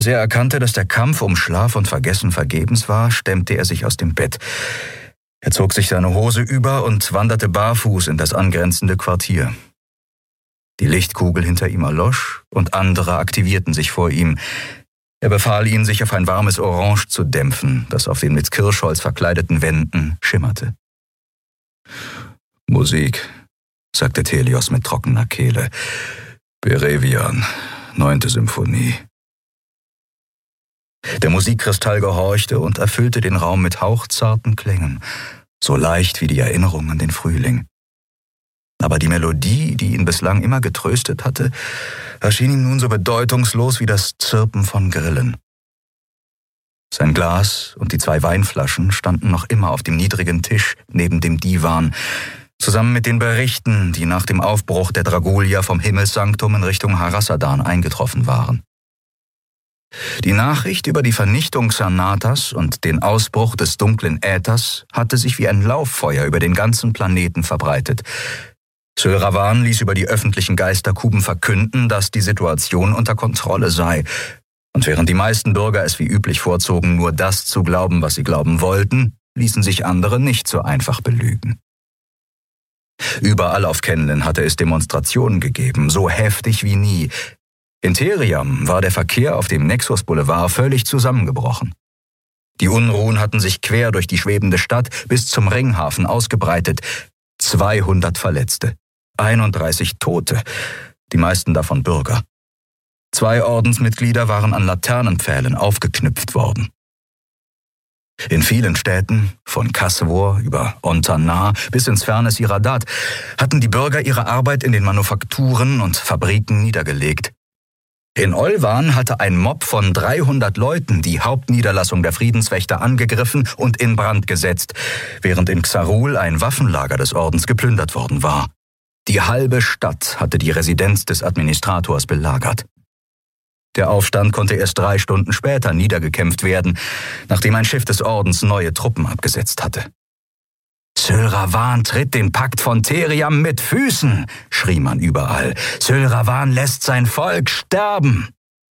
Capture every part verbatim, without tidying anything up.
Als er erkannte, dass der Kampf um Schlaf und Vergessen vergebens war, stemmte er sich aus dem Bett. Er zog sich seine Hose über und wanderte barfuß in das angrenzende Quartier. Die Lichtkugel hinter ihm erlosch und andere aktivierten sich vor ihm. Er befahl ihnen, sich auf ein warmes Orange zu dämpfen, das auf den mit Kirschholz verkleideten Wänden schimmerte. »Musik«, sagte Telios mit trockener Kehle. »Berevian, neunte Symphonie.« Der Musikkristall gehorchte und erfüllte den Raum mit hauchzarten Klängen, so leicht wie die Erinnerung an den Frühling. Aber die Melodie, die ihn bislang immer getröstet hatte, erschien ihm nun so bedeutungslos wie das Zirpen von Grillen. Sein Glas und die zwei Weinflaschen standen noch immer auf dem niedrigen Tisch neben dem Divan, zusammen mit den Berichten, die nach dem Aufbruch der Dragulia vom Himmelssanktum in Richtung Harasadan eingetroffen waren. Die Nachricht über die Vernichtung Xanatas und den Ausbruch des dunklen Äthers hatte sich wie ein Lauffeuer über den ganzen Planeten verbreitet. Syl Ravan ließ über die öffentlichen Geisterkuben verkünden, dass die Situation unter Kontrolle sei. Und während die meisten Bürger es wie üblich vorzogen, nur das zu glauben, was sie glauben wollten, ließen sich andere nicht so einfach belügen. Überall auf Kenlen hatte es Demonstrationen gegeben, so heftig wie nie. In Theriam war der Verkehr auf dem Nexus Boulevard völlig zusammengebrochen. Die Unruhen hatten sich quer durch die schwebende Stadt bis zum Ringhafen ausgebreitet. zweihundert Verletzte, einunddreißig Tote, die meisten davon Bürger. Zwei Ordensmitglieder waren an Laternenpfählen aufgeknüpft worden. In vielen Städten, von Kasvor über Ontanar bis ins ferne Siradat, hatten die Bürger ihre Arbeit in den Manufakturen und Fabriken niedergelegt. In Olvan hatte ein Mob von dreihundert Leuten die Hauptniederlassung der Friedenswächter angegriffen und in Brand gesetzt, während in Xarul ein Waffenlager des Ordens geplündert worden war. Die halbe Stadt hatte die Residenz des Administrators belagert. Der Aufstand konnte erst drei Stunden später niedergekämpft werden, nachdem ein Schiff des Ordens neue Truppen abgesetzt hatte. »Syl Ravan tritt den Pakt von Theriam mit Füßen«, schrie man überall. »Syl Ravan lässt sein Volk sterben.«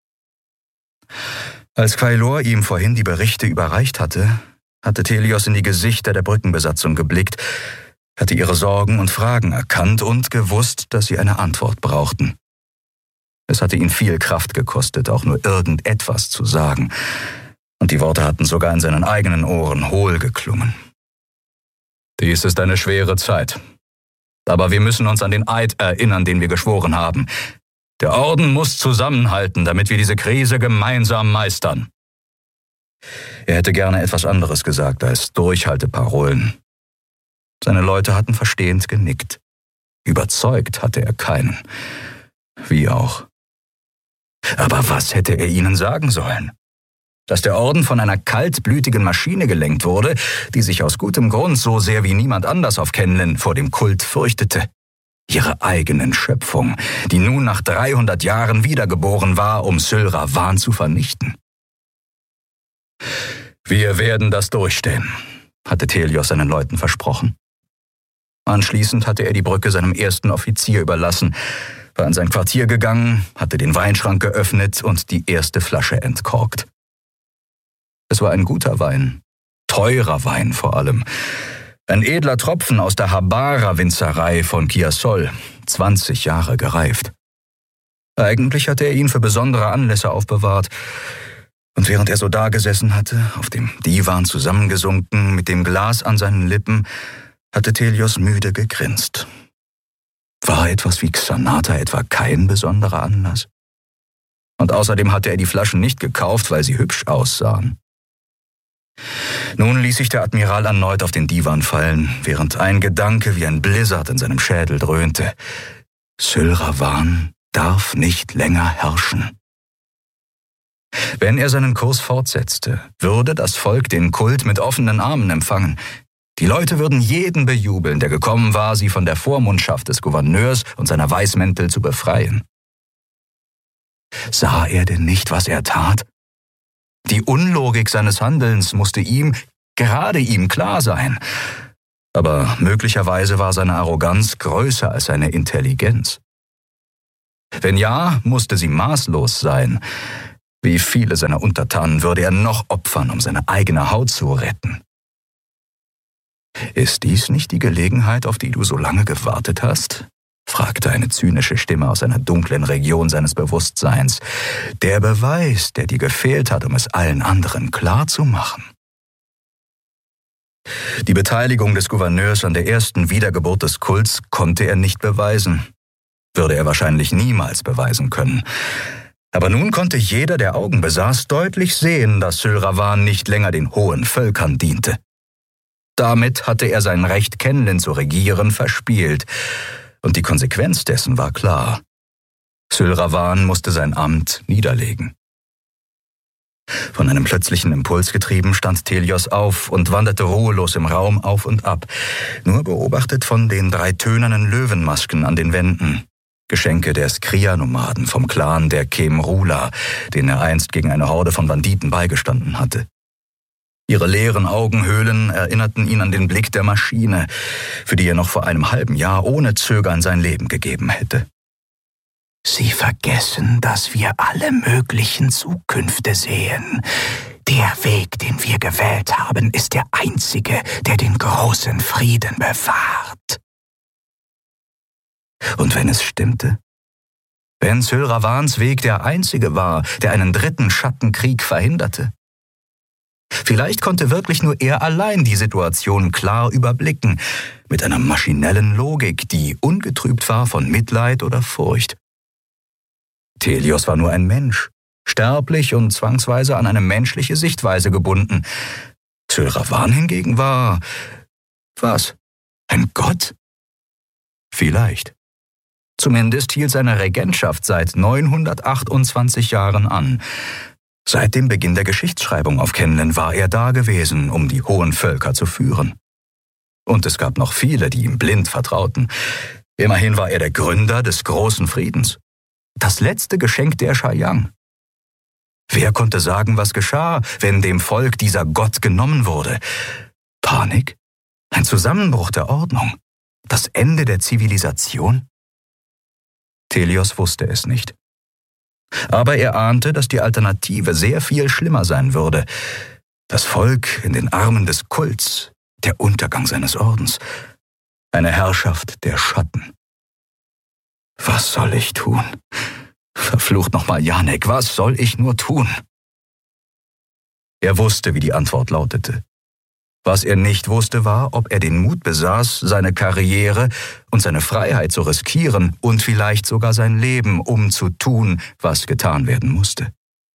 Als Quailor ihm vorhin die Berichte überreicht hatte, hatte Telios in die Gesichter der Brückenbesatzung geblickt, hatte ihre Sorgen und Fragen erkannt und gewusst, dass sie eine Antwort brauchten. Es hatte ihn viel Kraft gekostet, auch nur irgendetwas zu sagen, und die Worte hatten sogar in seinen eigenen Ohren hohl geklungen. »Dies ist eine schwere Zeit. Aber wir müssen uns an den Eid erinnern, den wir geschworen haben. Der Orden muss zusammenhalten, damit wir diese Krise gemeinsam meistern.« Er hätte gerne etwas anderes gesagt als Durchhalteparolen. Seine Leute hatten verstehend genickt. Überzeugt hatte er keinen. Wie auch. Aber was hätte er ihnen sagen sollen? Dass der Orden von einer kaltblütigen Maschine gelenkt wurde, die sich aus gutem Grund so sehr wie niemand anders auf Kenlen vor dem Kult fürchtete. Ihre eigenen Schöpfung, die nun nach dreihundert Jahren wiedergeboren war, um Syl Ravan zu vernichten. »Wir werden das durchstehen«, hatte Telios seinen Leuten versprochen. Anschließend hatte er die Brücke seinem ersten Offizier überlassen, war in sein Quartier gegangen, hatte den Weinschrank geöffnet und die erste Flasche entkorkt. Es war ein guter Wein, teurer Wein vor allem. Ein edler Tropfen aus der Habara-Winzerei von Chiassol, zwanzig Jahre gereift. Eigentlich hatte er ihn für besondere Anlässe aufbewahrt. Und während er so dagesessen hatte, auf dem Divan zusammengesunken, mit dem Glas an seinen Lippen, hatte Telios müde gegrinst. War etwas wie Xanata etwa kein besonderer Anlass? Und außerdem hatte er die Flaschen nicht gekauft, weil sie hübsch aussahen. Nun ließ sich der Admiral erneut auf den Divan fallen, während ein Gedanke wie ein Blizzard in seinem Schädel dröhnte. Syl Ravan darf nicht länger herrschen. Wenn er seinen Kurs fortsetzte, würde das Volk den Kult mit offenen Armen empfangen. Die Leute würden jeden bejubeln, der gekommen war, sie von der Vormundschaft des Gouverneurs und seiner Weißmäntel zu befreien. Sah er denn nicht, was er tat? Die Unlogik seines Handelns musste ihm, gerade ihm, klar sein. Aber möglicherweise war seine Arroganz größer als seine Intelligenz. Wenn ja, musste sie maßlos sein. Wie viele seiner Untertanen würde er noch opfern, um seine eigene Haut zu retten? »Ist dies nicht die Gelegenheit, auf die du so lange gewartet hast?« fragte eine zynische Stimme aus einer dunklen Region seines Bewusstseins. »Der Beweis, der dir gefehlt hat, um es allen anderen klarzumachen.« Die Beteiligung des Gouverneurs an der ersten Wiedergeburt des Kults konnte er nicht beweisen. Würde er wahrscheinlich niemals beweisen können. Aber nun konnte jeder, der Augen besaß, deutlich sehen, dass Syl Ravan nicht länger den hohen Völkern diente. Damit hatte er sein Recht, Kenlin zu regieren, verspielt. Und die Konsequenz dessen war klar. Syl Ravan musste sein Amt niederlegen. Von einem plötzlichen Impuls getrieben, stand Telios auf und wanderte ruhelos im Raum auf und ab, nur beobachtet von den drei tönernen Löwenmasken an den Wänden, Geschenke der Skria-Nomaden vom Clan der Khemrula, denen er einst gegen eine Horde von Banditen beigestanden hatte. Ihre leeren Augenhöhlen erinnerten ihn an den Blick der Maschine, für die er noch vor einem halben Jahr ohne Zögern sein Leben gegeben hätte. »Sie vergessen, dass wir alle möglichen Zukünfte sehen. Der Weg, den wir gewählt haben, ist der einzige, der den großen Frieden bewahrt.« Und wenn es stimmte? Wenn Syl Ravans Weg der einzige war, der einen dritten Schattenkrieg verhinderte? Vielleicht konnte wirklich nur er allein die Situation klar überblicken, mit einer maschinellen Logik, die ungetrübt war von Mitleid oder Furcht. Telios war nur ein Mensch, sterblich und zwangsweise an eine menschliche Sichtweise gebunden. Syl Ravan hingegen war... was? Ein Gott? Vielleicht. Zumindest hielt seine Regentschaft seit neunhundertachtundzwanzig Jahren an. Seit dem Beginn der Geschichtsschreibung auf Kenlin war er da gewesen, um die hohen Völker zu führen. Und es gab noch viele, die ihm blind vertrauten. Immerhin war er der Gründer des großen Friedens. Das letzte Geschenk der Shayang. Wer konnte sagen, was geschah, wenn dem Volk dieser Gott genommen wurde? Panik? Ein Zusammenbruch der Ordnung? Das Ende der Zivilisation? Telios wusste es nicht. Aber er ahnte, dass die Alternative sehr viel schlimmer sein würde. Das Volk in den Armen des Kults, der Untergang seines Ordens, eine Herrschaft der Schatten. Was soll ich tun? Verflucht nochmal, Janek, was soll ich nur tun? Er wusste, wie die Antwort lautete. Was er nicht wusste, war, ob er den Mut besaß, seine Karriere und seine Freiheit zu riskieren und vielleicht sogar sein Leben, um zu tun, was getan werden musste.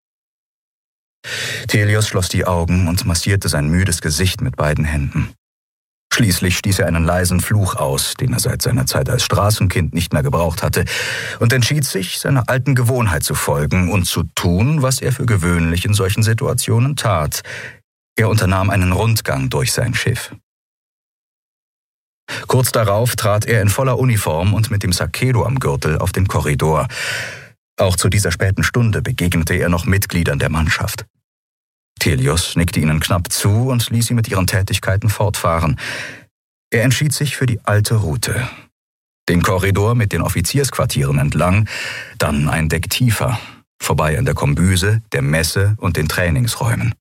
Telios schloss die Augen und massierte sein müdes Gesicht mit beiden Händen. Schließlich stieß er einen leisen Fluch aus, den er seit seiner Zeit als Straßenkind nicht mehr gebraucht hatte, und entschied sich, seiner alten Gewohnheit zu folgen und zu tun, was er für gewöhnlich in solchen Situationen tat. Er unternahm einen Rundgang durch sein Schiff. Kurz darauf trat er in voller Uniform und mit dem Sakedo am Gürtel auf den Korridor. Auch zu dieser späten Stunde begegnete er noch Mitgliedern der Mannschaft. Telios nickte ihnen knapp zu und ließ sie mit ihren Tätigkeiten fortfahren. Er entschied sich für die alte Route. Den Korridor mit den Offiziersquartieren entlang, dann ein Deck tiefer, vorbei an der Kombüse, der Messe und den Trainingsräumen.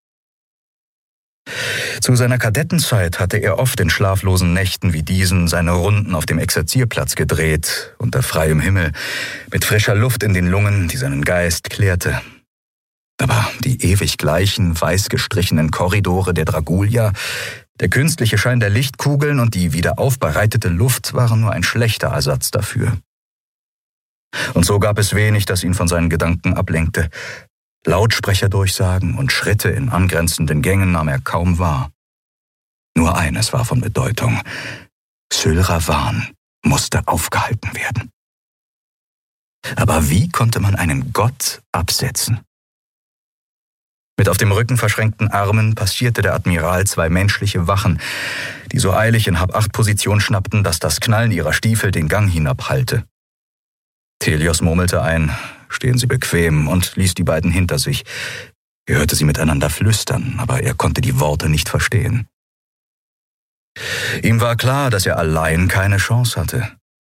Zu seiner Kadettenzeit hatte er oft in schlaflosen Nächten wie diesen seine Runden auf dem Exerzierplatz gedreht, unter freiem Himmel, mit frischer Luft in den Lungen, die seinen Geist klärte. Aber die ewig gleichen, weiß gestrichenen Korridore der Dragulia, der künstliche Schein der Lichtkugeln und die wieder aufbereitete Luft waren nur ein schlechter Ersatz dafür. Und so gab es wenig, das ihn von seinen Gedanken ablenkte. Lautsprecherdurchsagen und Schritte in angrenzenden Gängen nahm er kaum wahr. Nur eines war von Bedeutung. Syl Ravan musste aufgehalten werden. Aber wie konnte man einen Gott absetzen? Mit auf dem Rücken verschränkten Armen passierte der Admiral zwei menschliche Wachen, die so eilig in Hab-Acht-Position schnappten, dass das Knallen ihrer Stiefel den Gang hinabhallte. Telios murmelte ein, stehen Sie bequem, und ließ die beiden hinter sich. Er hörte sie miteinander flüstern, aber er konnte die Worte nicht verstehen. Ihm war klar, dass er allein keine Chance hatte.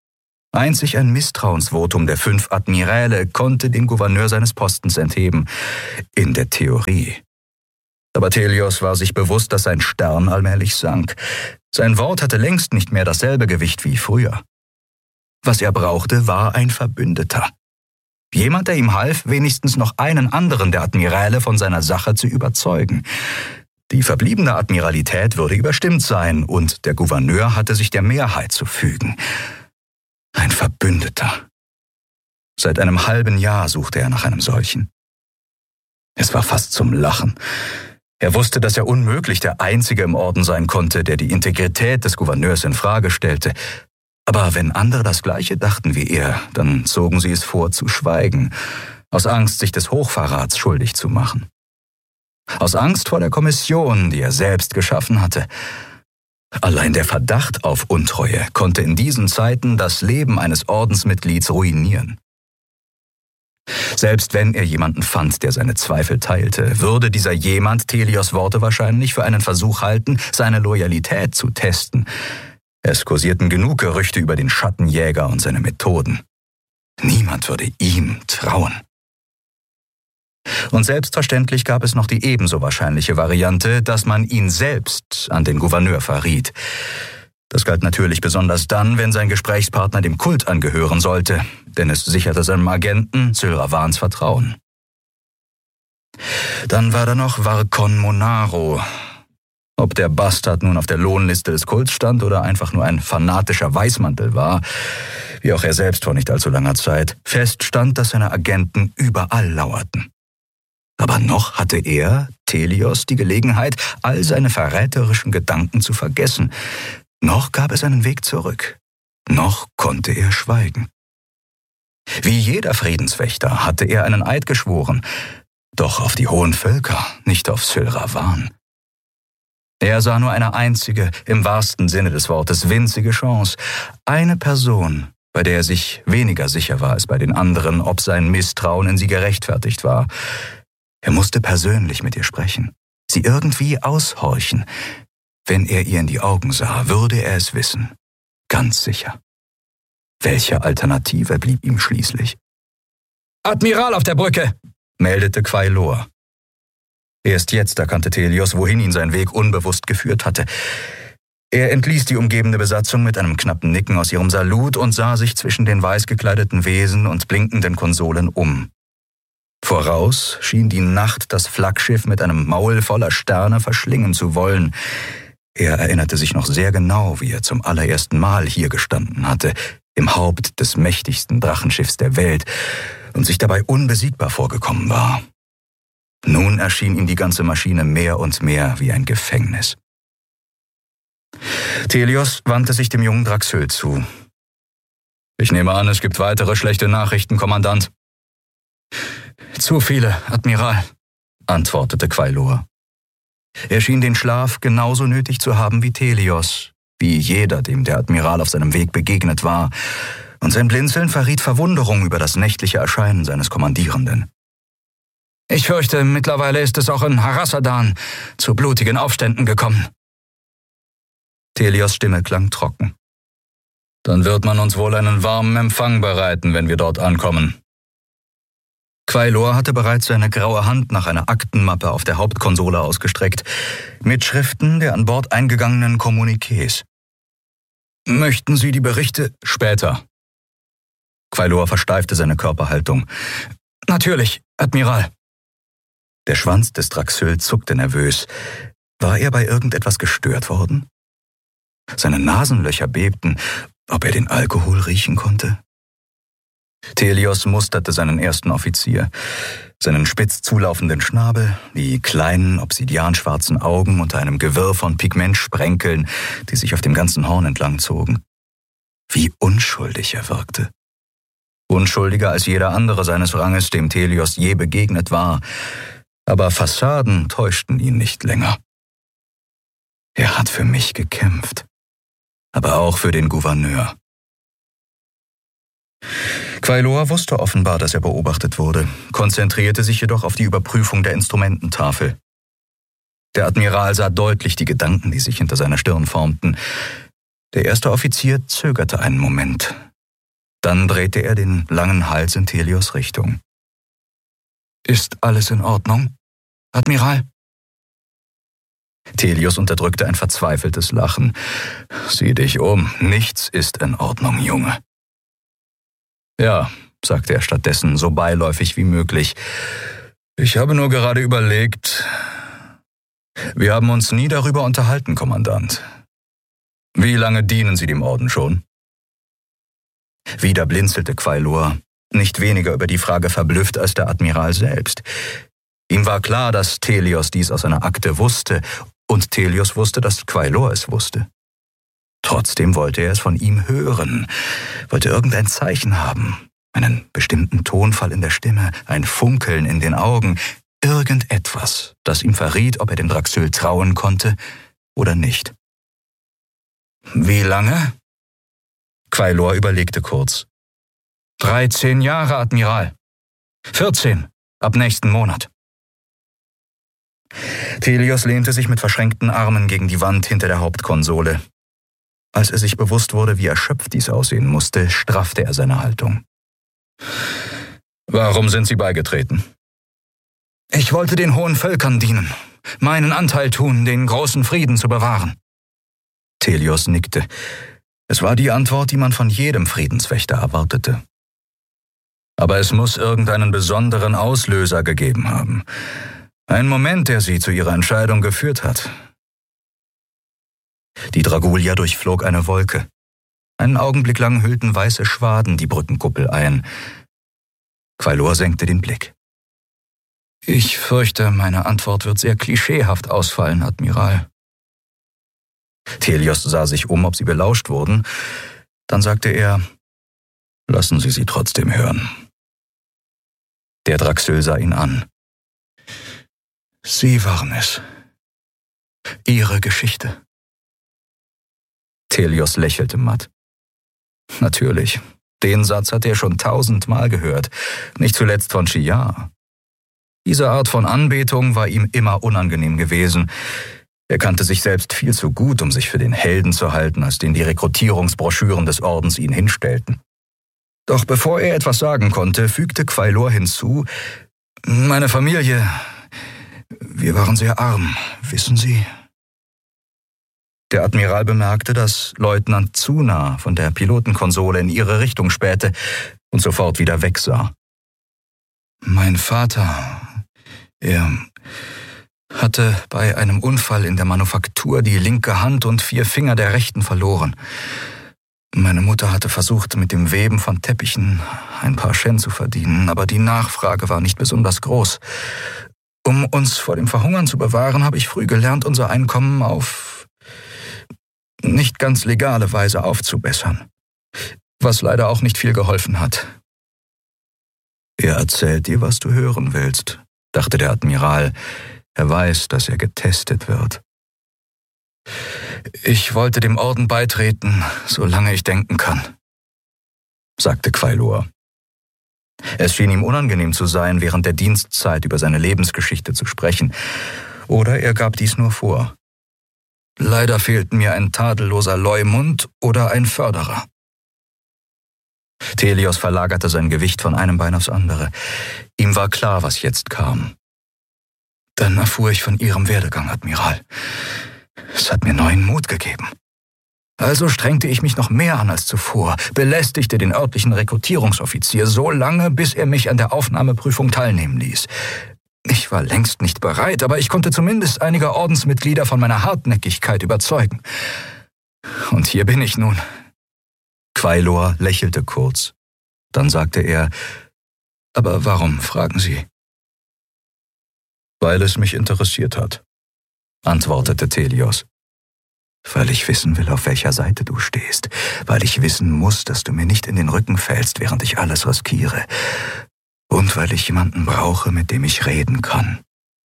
Einzig ein Misstrauensvotum der fünf Admiräle konnte den Gouverneur seines Postens entheben. In der Theorie. Aber Thelios war sich bewusst, dass sein Stern allmählich sank. Sein Wort hatte längst nicht mehr dasselbe Gewicht wie früher. Was er brauchte, war ein Verbündeter. Jemand, der ihm half, wenigstens noch einen anderen der Admiräle von seiner Sache zu überzeugen. Die verbliebene Admiralität würde überstimmt sein, und der Gouverneur hatte sich der Mehrheit zu fügen. Ein Verbündeter. Seit einem halben Jahr suchte er nach einem solchen. Es war fast zum Lachen. Er wusste, dass er unmöglich der Einzige im Orden sein konnte, der die Integrität des Gouverneurs in Frage stellte. Aber wenn andere das Gleiche dachten wie er, dann zogen sie es vor, zu schweigen, aus Angst, sich des Hochverrats schuldig zu machen. Aus Angst vor der Kommission, die er selbst geschaffen hatte. Allein der Verdacht auf Untreue konnte in diesen Zeiten das Leben eines Ordensmitglieds ruinieren. Selbst wenn er jemanden fand, der seine Zweifel teilte, würde dieser jemand Thelios Worte wahrscheinlich für einen Versuch halten, seine Loyalität zu testen. Es kursierten genug Gerüchte über den Schattenjäger und seine Methoden. Niemand würde ihm trauen. Und selbstverständlich gab es noch die ebenso wahrscheinliche Variante, dass man ihn selbst an den Gouverneur verriet. Das galt natürlich besonders dann, wenn sein Gesprächspartner dem Kult angehören sollte, denn es sicherte seinem Agenten Sylravans Vertrauen. Dann war da noch Varkon Monaro. Ob der Bastard nun auf der Lohnliste des Kults stand oder einfach nur ein fanatischer Weißmantel war, wie auch er selbst vor nicht allzu langer Zeit, fest stand, dass seine Agenten überall lauerten. Aber noch hatte er, Thelios, die Gelegenheit, all seine verräterischen Gedanken zu vergessen. Noch gab es einen Weg zurück. Noch konnte er schweigen. Wie jeder Friedenswächter hatte er einen Eid geschworen, doch auf die hohen Völker, nicht auf Sylravan. Er sah nur eine einzige, im wahrsten Sinne des Wortes winzige Chance, eine Person, bei der er sich weniger sicher war als bei den anderen, ob sein Misstrauen in sie gerechtfertigt war. Er musste persönlich mit ihr sprechen, sie irgendwie aushorchen. Wenn er ihr in die Augen sah, würde er es wissen. Ganz sicher. Welche Alternative blieb ihm schließlich? »Admiral auf der Brücke«, meldete Quailor. Erst jetzt erkannte Thelios, wohin ihn sein Weg unbewusst geführt hatte. Er entließ die umgebende Besatzung mit einem knappen Nicken aus ihrem Salut und sah sich zwischen den weiß gekleideten Wesen und blinkenden Konsolen um. Voraus schien die Nacht das Flaggschiff mit einem Maul voller Sterne verschlingen zu wollen. Er erinnerte sich noch sehr genau, wie er zum allerersten Mal hier gestanden hatte, im Haupt des mächtigsten Drachenschiffs der Welt, und sich dabei unbesiegbar vorgekommen war. Nun erschien ihm die ganze Maschine mehr und mehr wie ein Gefängnis. Thelios wandte sich dem jungen Draxyl zu. »Ich nehme an, es gibt weitere schlechte Nachrichten, Kommandant.« »Zu viele, Admiral«, antwortete Quailor. Er schien den Schlaf genauso nötig zu haben wie Thelios, wie jeder, dem der Admiral auf seinem Weg begegnet war, und sein Blinzeln verriet Verwunderung über das nächtliche Erscheinen seines Kommandierenden. »Ich fürchte, mittlerweile ist es auch in Harassadan zu blutigen Aufständen gekommen.« Thelios' Stimme klang trocken. »Dann wird man uns wohl einen warmen Empfang bereiten, wenn wir dort ankommen.« Quailor hatte bereits seine graue Hand nach einer Aktenmappe auf der Hauptkonsole ausgestreckt, mit Schriften der an Bord eingegangenen Kommuniqués. »Möchten Sie die Berichte später?« Quailor versteifte seine Körperhaltung. »Natürlich, Admiral.« Der Schwanz des Draxyl zuckte nervös. War er bei irgendetwas gestört worden? Seine Nasenlöcher bebten, ob er den Alkohol riechen konnte? Thelios musterte seinen ersten Offizier, seinen spitz zulaufenden Schnabel, die kleinen, obsidianschwarzen Augen unter einem Gewirr von Pigmentsprenkeln, die sich auf dem ganzen Horn entlang zogen. Wie unschuldig er wirkte. Unschuldiger als jeder andere seines Ranges, dem Thelios je begegnet war, aber Fassaden täuschten ihn nicht länger. Er hat für mich gekämpft, aber auch für den Gouverneur. Quailor wusste offenbar, dass er beobachtet wurde, konzentrierte sich jedoch auf die Überprüfung der Instrumententafel. Der Admiral sah deutlich die Gedanken, die sich hinter seiner Stirn formten. Der erste Offizier zögerte einen Moment. Dann drehte er den langen Hals in Thelios Richtung. »Ist alles in Ordnung, Admiral?« Thelios unterdrückte ein verzweifeltes Lachen. »Sieh dich um, nichts ist in Ordnung, Junge.« »Ja«, sagte er stattdessen, so beiläufig wie möglich. »Ich habe nur gerade überlegt. Wir haben uns nie darüber unterhalten, Kommandant. Wie lange dienen Sie dem Orden schon?« Wieder blinzelte Quailor, nicht weniger über die Frage verblüfft als der Admiral selbst. Ihm war klar, dass Thelios dies aus einer Akte wusste, und Thelios wusste, dass Quailor es wusste. Trotzdem wollte er es von ihm hören, wollte irgendein Zeichen haben, einen bestimmten Tonfall in der Stimme, ein Funkeln in den Augen, irgendetwas, das ihm verriet, ob er dem Draxyl trauen konnte oder nicht. »Wie lange?« Quailor überlegte kurz. »Dreizehn Jahre, Admiral. Vierzehn, ab nächsten Monat.« Thelios lehnte sich mit verschränkten Armen gegen die Wand hinter der Hauptkonsole. Als er sich bewusst wurde, wie erschöpft dies aussehen musste, straffte er seine Haltung. »Warum sind Sie beigetreten?« »Ich wollte den hohen Völkern dienen, meinen Anteil tun, den großen Frieden zu bewahren.« Thelios nickte. Es war die Antwort, die man von jedem Friedenswächter erwartete. Aber es muss irgendeinen besonderen Auslöser gegeben haben. Ein Moment, der Sie zu Ihrer Entscheidung geführt hat. Die Dragulia durchflog eine Wolke. Einen Augenblick lang hüllten weiße Schwaden die Brückenkuppel ein. Quailor senkte den Blick. »Ich fürchte, meine Antwort wird sehr klischeehaft ausfallen, Admiral.« Thelios sah sich um, ob sie belauscht wurden. Dann sagte er, »Lassen Sie sie trotzdem hören.« Der Draxyl sah ihn an. »Sie waren es. Ihre Geschichte.« Thelios lächelte matt. Natürlich, den Satz hatte er schon tausendmal gehört, nicht zuletzt von Shiar. Diese Art von Anbetung war ihm immer unangenehm gewesen. Er kannte sich selbst viel zu gut, um sich für den Helden zu halten, als den die Rekrutierungsbroschüren des Ordens ihn hinstellten. Doch bevor er etwas sagen konnte, fügte Quailor hinzu, »Meine Familie, wir waren sehr arm, wissen Sie?« Der Admiral bemerkte, dass Leutnant Zuna von der Pilotenkonsole in ihre Richtung spähte und sofort wieder wegsah. »Mein Vater, er hatte bei einem Unfall in der Manufaktur die linke Hand und vier Finger der rechten verloren. Meine Mutter hatte versucht, mit dem Weben von Teppichen ein paar Schen zu verdienen, aber die Nachfrage war nicht besonders groß. Um uns vor dem Verhungern zu bewahren, habe ich früh gelernt, unser Einkommen auf nicht ganz legale Weise aufzubessern, was leider auch nicht viel geholfen hat.« »Er erzählt dir, was du hören willst«, dachte der Admiral. Er weiß, dass er getestet wird. »Ich wollte dem Orden beitreten, solange ich denken kann«, sagte Quailor. Es schien ihm unangenehm zu sein, während der Dienstzeit über seine Lebensgeschichte zu sprechen. Oder er gab dies nur vor. »Leider fehlten mir ein tadelloser Leumund oder ein Förderer.« Thelios verlagerte sein Gewicht von einem Bein aufs andere. Ihm war klar, was jetzt kam. »Dann erfuhr ich von Ihrem Werdegang, Admiral. Es hat mir neuen Mut gegeben. Also strengte ich mich noch mehr an als zuvor, belästigte den örtlichen Rekrutierungsoffizier so lange, bis er mich an der Aufnahmeprüfung teilnehmen ließ. Ich war längst nicht bereit, aber ich konnte zumindest einige Ordensmitglieder von meiner Hartnäckigkeit überzeugen. Und hier bin ich nun.« Quailor lächelte kurz. Dann sagte er, »Aber warum, fragen Sie?« »Weil es mich interessiert hat«, antwortete Thelios. »Weil ich wissen will, auf welcher Seite du stehst. Weil ich wissen muss, dass du mir nicht in den Rücken fällst, während ich alles riskiere. Und weil ich jemanden brauche, mit dem ich reden kann.«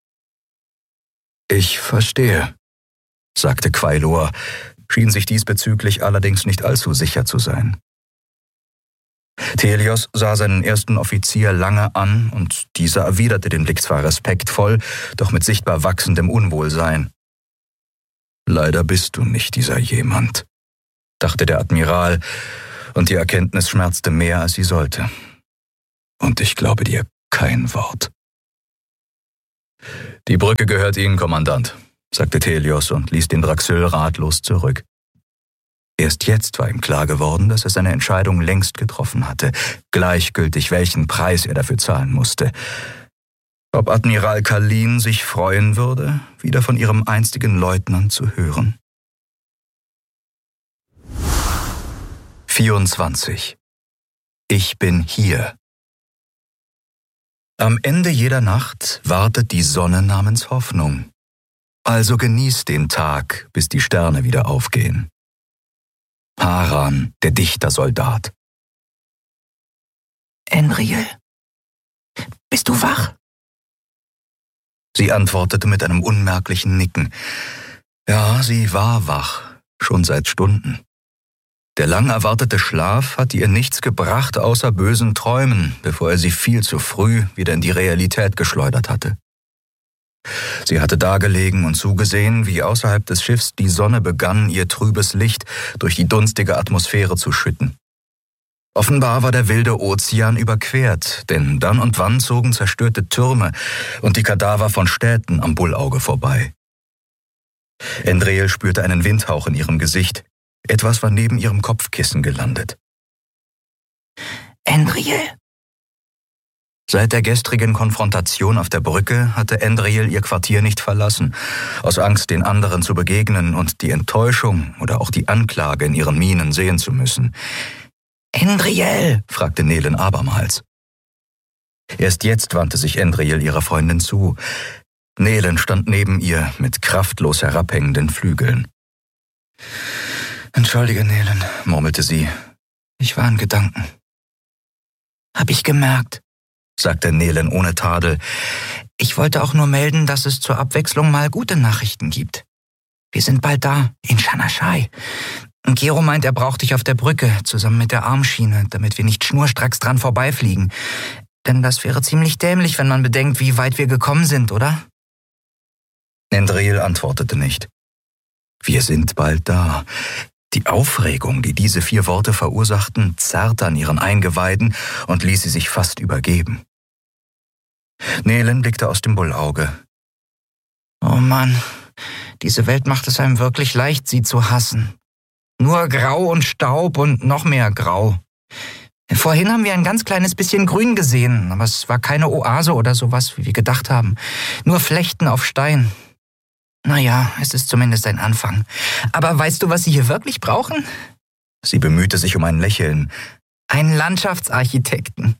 »Ich verstehe«, sagte Quailor, schien sich diesbezüglich allerdings nicht allzu sicher zu sein. Thelios sah seinen ersten Offizier lange an, und dieser erwiderte den Blick zwar respektvoll, doch mit sichtbar wachsendem Unwohlsein. »Leider bist du nicht dieser jemand«, dachte der Admiral, Und die Erkenntnis schmerzte mehr, als sie sollte. Und ich glaube dir kein Wort. Die Brücke gehört Ihnen, Kommandant, sagte Thelios und ließ den Draxyl ratlos zurück. Erst jetzt war ihm klar geworden, dass er seine Entscheidung längst getroffen hatte, gleichgültig welchen Preis er dafür zahlen musste. Ob Admiral Khalin sich freuen würde, wieder von ihrem einstigen Leutnant zu hören. vierundzwanzig. Ich bin hier. Am Ende jeder Nacht wartet die Sonne namens Hoffnung. Also genießt den Tag, bis die Sterne wieder aufgehen. Haran, der Dichtersoldat. Enriel, bist du wach? Sie antwortete mit einem unmerklichen Nicken. Ja, sie war wach, schon seit Stunden. Der lang erwartete Schlaf hatte ihr nichts gebracht außer bösen Träumen, bevor er sie viel zu früh wieder in die Realität geschleudert hatte. Sie hatte dagelegen und zugesehen, wie außerhalb des Schiffs die Sonne begann, ihr trübes Licht durch die dunstige Atmosphäre zu schütten. Offenbar war der wilde Ozean überquert, denn dann und wann zogen zerstörte Türme und die Kadaver von Städten am Bullauge vorbei. Endrel spürte einen Windhauch in ihrem Gesicht. Etwas war neben ihrem Kopfkissen gelandet. Enriel? Seit der gestrigen Konfrontation auf der Brücke hatte Endrel ihr Quartier nicht verlassen, aus Angst, den anderen zu begegnen und die Enttäuschung oder auch die Anklage in ihren Mienen sehen zu müssen. »Endrel«, fragte Nelen abermals. Erst jetzt wandte sich Endrel ihrer Freundin zu. Nelen stand neben ihr mit kraftlos herabhängenden Flügeln. »Entschuldige, Nelen«, murmelte sie. »Ich war in Gedanken.« »Hab ich gemerkt«, sagte Nelen ohne Tadel. »Ich wollte auch nur melden, dass es zur Abwechslung mal gute Nachrichten gibt. Wir sind bald da, in Shanashai. Gero meint, er braucht dich auf der Brücke, zusammen mit der Armschiene, damit wir nicht schnurstracks dran vorbeifliegen. Denn das wäre ziemlich dämlich, wenn man bedenkt, wie weit wir gekommen sind, oder?« Endrel antwortete nicht. Wir sind bald da. Die Aufregung, die diese vier Worte verursachten, zerrte an ihren Eingeweiden und ließ sie sich fast übergeben. Nelen blickte aus dem Bullauge. »Oh Mann, diese Welt macht es einem wirklich leicht, sie zu hassen. Nur Grau und Staub und noch mehr Grau. Vorhin haben wir ein ganz kleines bisschen Grün gesehen, aber es war keine Oase oder sowas, wie wir gedacht haben. Nur Flechten auf Stein. Naja, es ist zumindest ein Anfang. Aber weißt du, was Sie hier wirklich brauchen?« Sie bemühte sich um ein Lächeln. »Einen Landschaftsarchitekten.«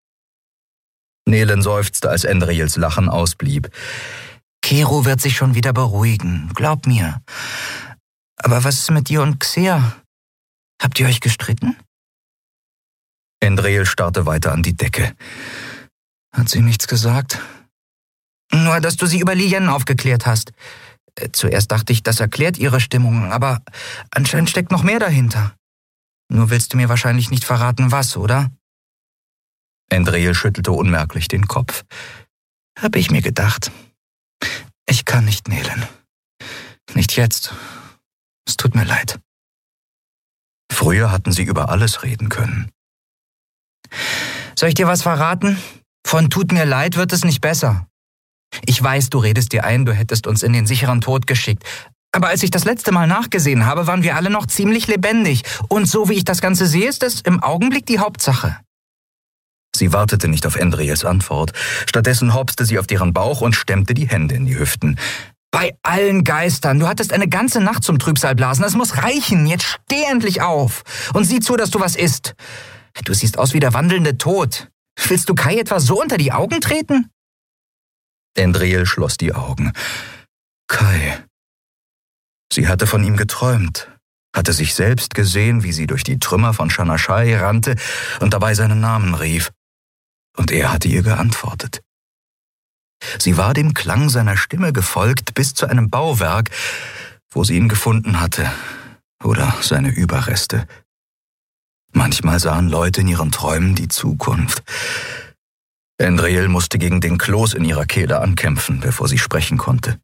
Nelen seufzte, als Endrels Lachen ausblieb. »Kero wird sich schon wieder beruhigen, glaub mir. Aber was ist mit dir und Xer? Habt ihr euch gestritten?« Endrel starrte weiter an die Decke. »Hat sie nichts gesagt?« »Nur, dass du sie über Lien aufgeklärt hast. Zuerst dachte ich, das erklärt ihre Stimmung, aber anscheinend steckt noch mehr dahinter. Nur willst du mir wahrscheinlich nicht verraten, was, oder?« Endrel schüttelte unmerklich den Kopf. »Hab ich mir gedacht. Ich kann nicht, Nelen. Nicht jetzt. Es tut mir leid.« Früher hatten sie über alles reden können. »Soll ich dir was verraten? Von tut mir leid wird es nicht besser. Ich weiß, du redest dir ein, du hättest uns in den sicheren Tod geschickt. Aber als ich das letzte Mal nachgesehen habe, waren wir alle noch ziemlich lebendig. Und so wie ich das Ganze sehe, ist das im Augenblick die Hauptsache.« Sie wartete nicht auf Endrels Antwort. Stattdessen hopste sie auf deren Bauch und stemmte die Hände in die Hüften. »Bei allen Geistern, du hattest eine ganze Nacht zum Trübsalblasen. Es muss reichen. Jetzt steh endlich auf und sieh zu, dass du was isst. Du siehst aus wie der wandelnde Tod. Willst du Kai etwa so unter die Augen treten?« Endrel schloss die Augen. Kai. Sie hatte von ihm geträumt, hatte sich selbst gesehen, wie sie durch die Trümmer von Shanashai rannte und dabei seinen Namen rief. Und er hatte ihr geantwortet. Sie war dem Klang seiner Stimme gefolgt bis zu einem Bauwerk, wo sie ihn gefunden hatte, oder seine Überreste. Manchmal sahen Leute in ihren Träumen die Zukunft. Endrel musste gegen den Kloß in ihrer Kehle ankämpfen, bevor sie sprechen konnte.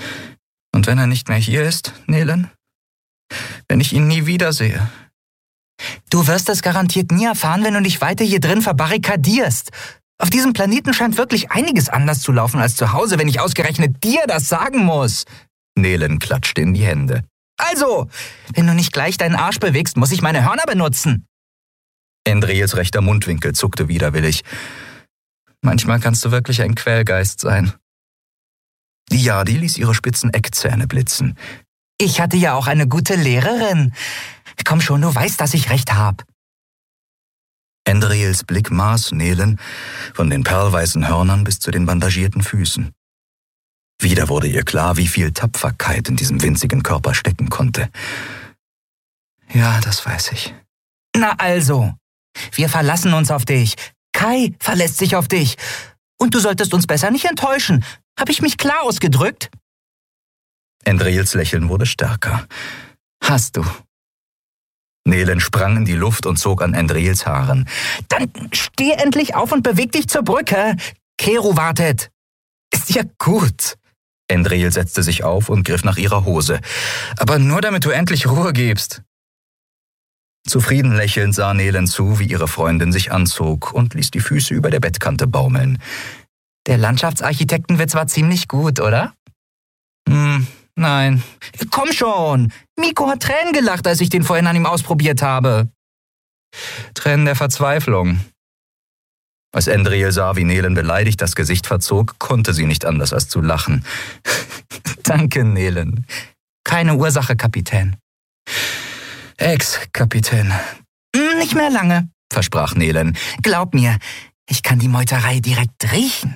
»Und wenn er nicht mehr hier ist, Nelen? Wenn ich ihn nie wiedersehe, Du wirst es garantiert nie erfahren, wenn du dich weiter hier drin verbarrikadierst. Auf diesem Planeten scheint wirklich einiges anders zu laufen als zu Hause, wenn ich ausgerechnet dir das sagen muss. Nelen klatschte in die Hände. Also, wenn du nicht gleich deinen Arsch bewegst, muss ich meine Hörner benutzen. Endriels rechter Mundwinkel zuckte widerwillig. Manchmal kannst du wirklich ein Quälgeist sein. Die Yadi ließ ihre spitzen Eckzähne blitzen. Ich hatte ja auch eine gute Lehrerin. Komm schon, du weißt, dass ich recht hab. Endriels Blick maß Nelen von den perlweißen Hörnern bis zu den bandagierten Füßen. Wieder wurde ihr klar, wie viel Tapferkeit in diesem winzigen Körper stecken konnte. Ja, das weiß ich. Na also, wir verlassen uns auf dich. Kai verlässt sich auf dich. Und du solltest uns besser nicht enttäuschen. Hab ich mich klar ausgedrückt? Endriels Lächeln wurde stärker. Hast du? Nelen sprang in die Luft und zog an Endriels Haaren. Dann steh endlich auf und beweg dich zur Brücke. Keru wartet. Ist ja gut. Endriel setzte sich auf und griff nach ihrer Hose. Aber nur damit du endlich Ruhe gibst. Zufrieden lächelnd sah Nelen zu, wie ihre Freundin sich anzog und ließ die Füße über der Bettkante baumeln. Der Landschaftsarchitektenwitz war ziemlich gut, oder? Hm, nein. Komm schon! Miko hat Tränen gelacht, als ich den vorhin an ihm ausprobiert habe. Tränen der Verzweiflung. Als Endriel sah, wie Nelen beleidigt das Gesicht verzog, konnte sie nicht anders als zu lachen. Danke, Nelen. Keine Ursache, Kapitän. Ex-Kapitän. Nicht mehr lange, versprach Nelen. Glaub mir, ich kann die Meuterei direkt riechen.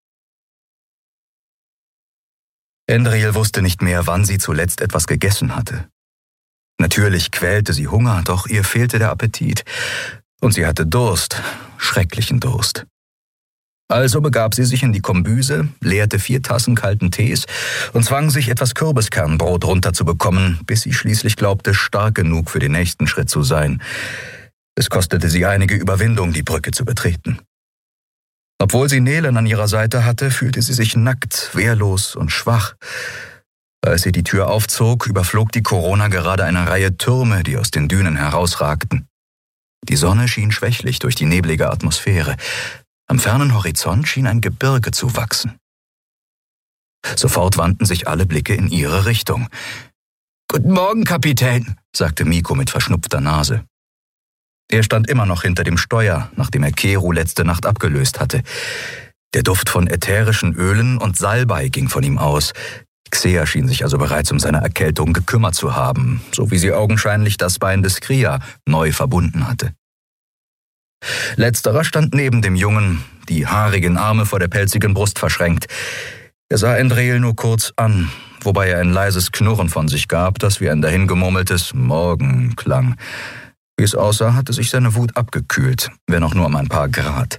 Endriel wusste nicht mehr, wann sie zuletzt etwas gegessen hatte. Natürlich quälte sie Hunger, doch ihr fehlte der Appetit. Und sie hatte Durst, schrecklichen Durst. Also begab sie sich in die Kombüse, leerte vier Tassen kalten Tees und zwang sich, etwas Kürbiskernbrot runterzubekommen, bis sie schließlich glaubte, stark genug für den nächsten Schritt zu sein. Es kostete sie einige Überwindung, die Brücke zu betreten. Obwohl sie Nelen an ihrer Seite hatte, fühlte sie sich nackt, wehrlos und schwach. Als sie die Tür aufzog, überflog die Corona gerade eine Reihe Türme, die aus den Dünen herausragten. Die Sonne schien schwächlich durch die neblige Atmosphäre. Am fernen Horizont schien ein Gebirge zu wachsen. Sofort wandten sich alle Blicke in ihre Richtung. »Guten Morgen, Kapitän«, sagte Miko mit verschnupfter Nase. Er stand immer noch hinter dem Steuer, nachdem er Keru letzte Nacht abgelöst hatte. Der Duft von ätherischen Ölen und Salbei ging von ihm aus. Xea schien sich also bereits um seine Erkältung gekümmert zu haben, so wie sie augenscheinlich das Bein des Kria neu verbunden hatte. Letzterer stand neben dem Jungen, die haarigen Arme vor der pelzigen Brust verschränkt. Er sah Endriel nur kurz an, wobei er ein leises Knurren von sich gab, das wie ein dahingemurmeltes Morgen klang. Wie es aussah, hatte sich seine Wut abgekühlt, wenn auch nur um ein paar Grad.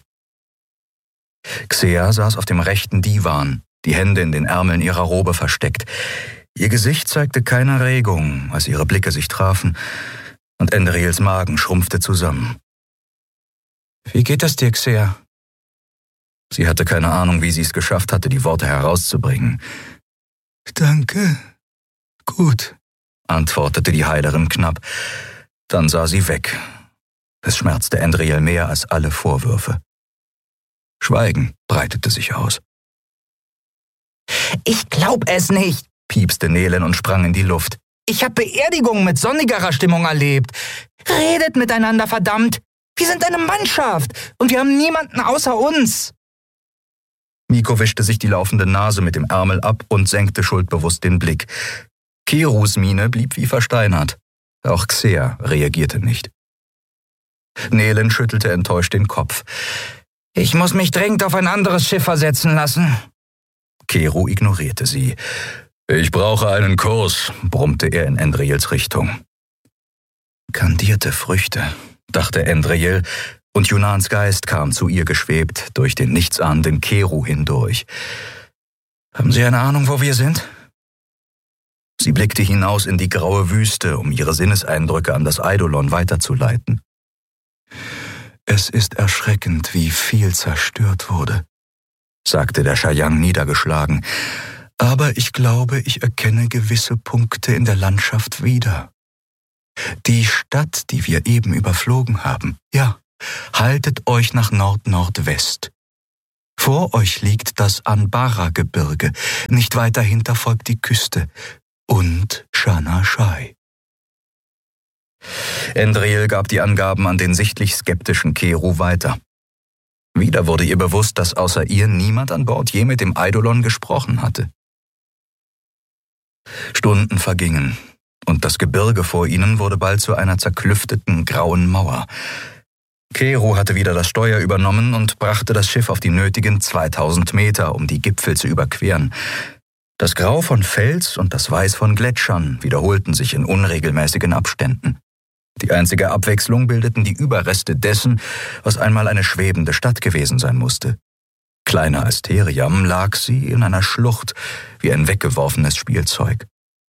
Xea saß auf dem rechten Divan, die Hände in den Ärmeln ihrer Robe versteckt. Ihr Gesicht zeigte keine Regung, als ihre Blicke sich trafen, und Endriels Magen schrumpfte zusammen. »Wie geht es dir, Xea?« Sie hatte keine Ahnung, wie sie es geschafft hatte, die Worte herauszubringen. »Danke, gut«, antwortete die Heilerin knapp. Dann sah sie weg. Es schmerzte Endriel mehr als alle Vorwürfe. Schweigen breitete sich aus. »Ich glaub es nicht«, piepste Nelen und sprang in die Luft. »Ich hab Beerdigungen mit sonnigerer Stimmung erlebt. Redet miteinander, verdammt! Wir sind eine Mannschaft und wir haben niemanden außer uns.« Miko wischte sich die laufende Nase mit dem Ärmel ab und senkte schuldbewusst den Blick. Kerus Miene blieb wie versteinert. Auch Xea reagierte nicht. Nelen schüttelte enttäuscht den Kopf. »Ich muss mich dringend auf ein anderes Schiff versetzen lassen.« Keru ignorierte sie. »Ich brauche einen Kurs«, brummte er in Endriels Richtung. Kandierte Früchte, dachte Endriel, und Junans Geist kam zu ihr geschwebt, durch den nichtsahnenden Keru hindurch. »Haben Sie eine Ahnung, wo wir sind?« Sie blickte hinaus in die graue Wüste, um ihre Sinneseindrücke an das Eidolon weiterzuleiten. »Es ist erschreckend, wie viel zerstört wurde«, sagte der Shayang niedergeschlagen, »aber ich glaube, ich erkenne gewisse Punkte in der Landschaft wieder. Die Stadt, die wir eben überflogen haben. Ja, haltet euch nach Nord-Nordwest. Vor euch liegt das Anbara-Gebirge, nicht weit dahinter folgt die Küste und Shanashai. Endril gab die Angaben an den sichtlich skeptischen Keru weiter. Wieder wurde ihr bewusst, dass außer ihr niemand an Bord je mit dem Eidolon gesprochen hatte. Stunden vergingen, und das Gebirge vor ihnen wurde bald zu einer zerklüfteten grauen Mauer. Keru hatte wieder das Steuer übernommen und brachte das Schiff auf die nötigen zweitausend Meter, um die Gipfel zu überqueren. Das Grau von Fels und das Weiß von Gletschern wiederholten sich in unregelmäßigen Abständen. Die einzige Abwechslung bildeten die Überreste dessen, was einmal eine schwebende Stadt gewesen sein musste. Kleiner als Theriam lag sie in einer Schlucht wie ein weggeworfenes Spielzeug.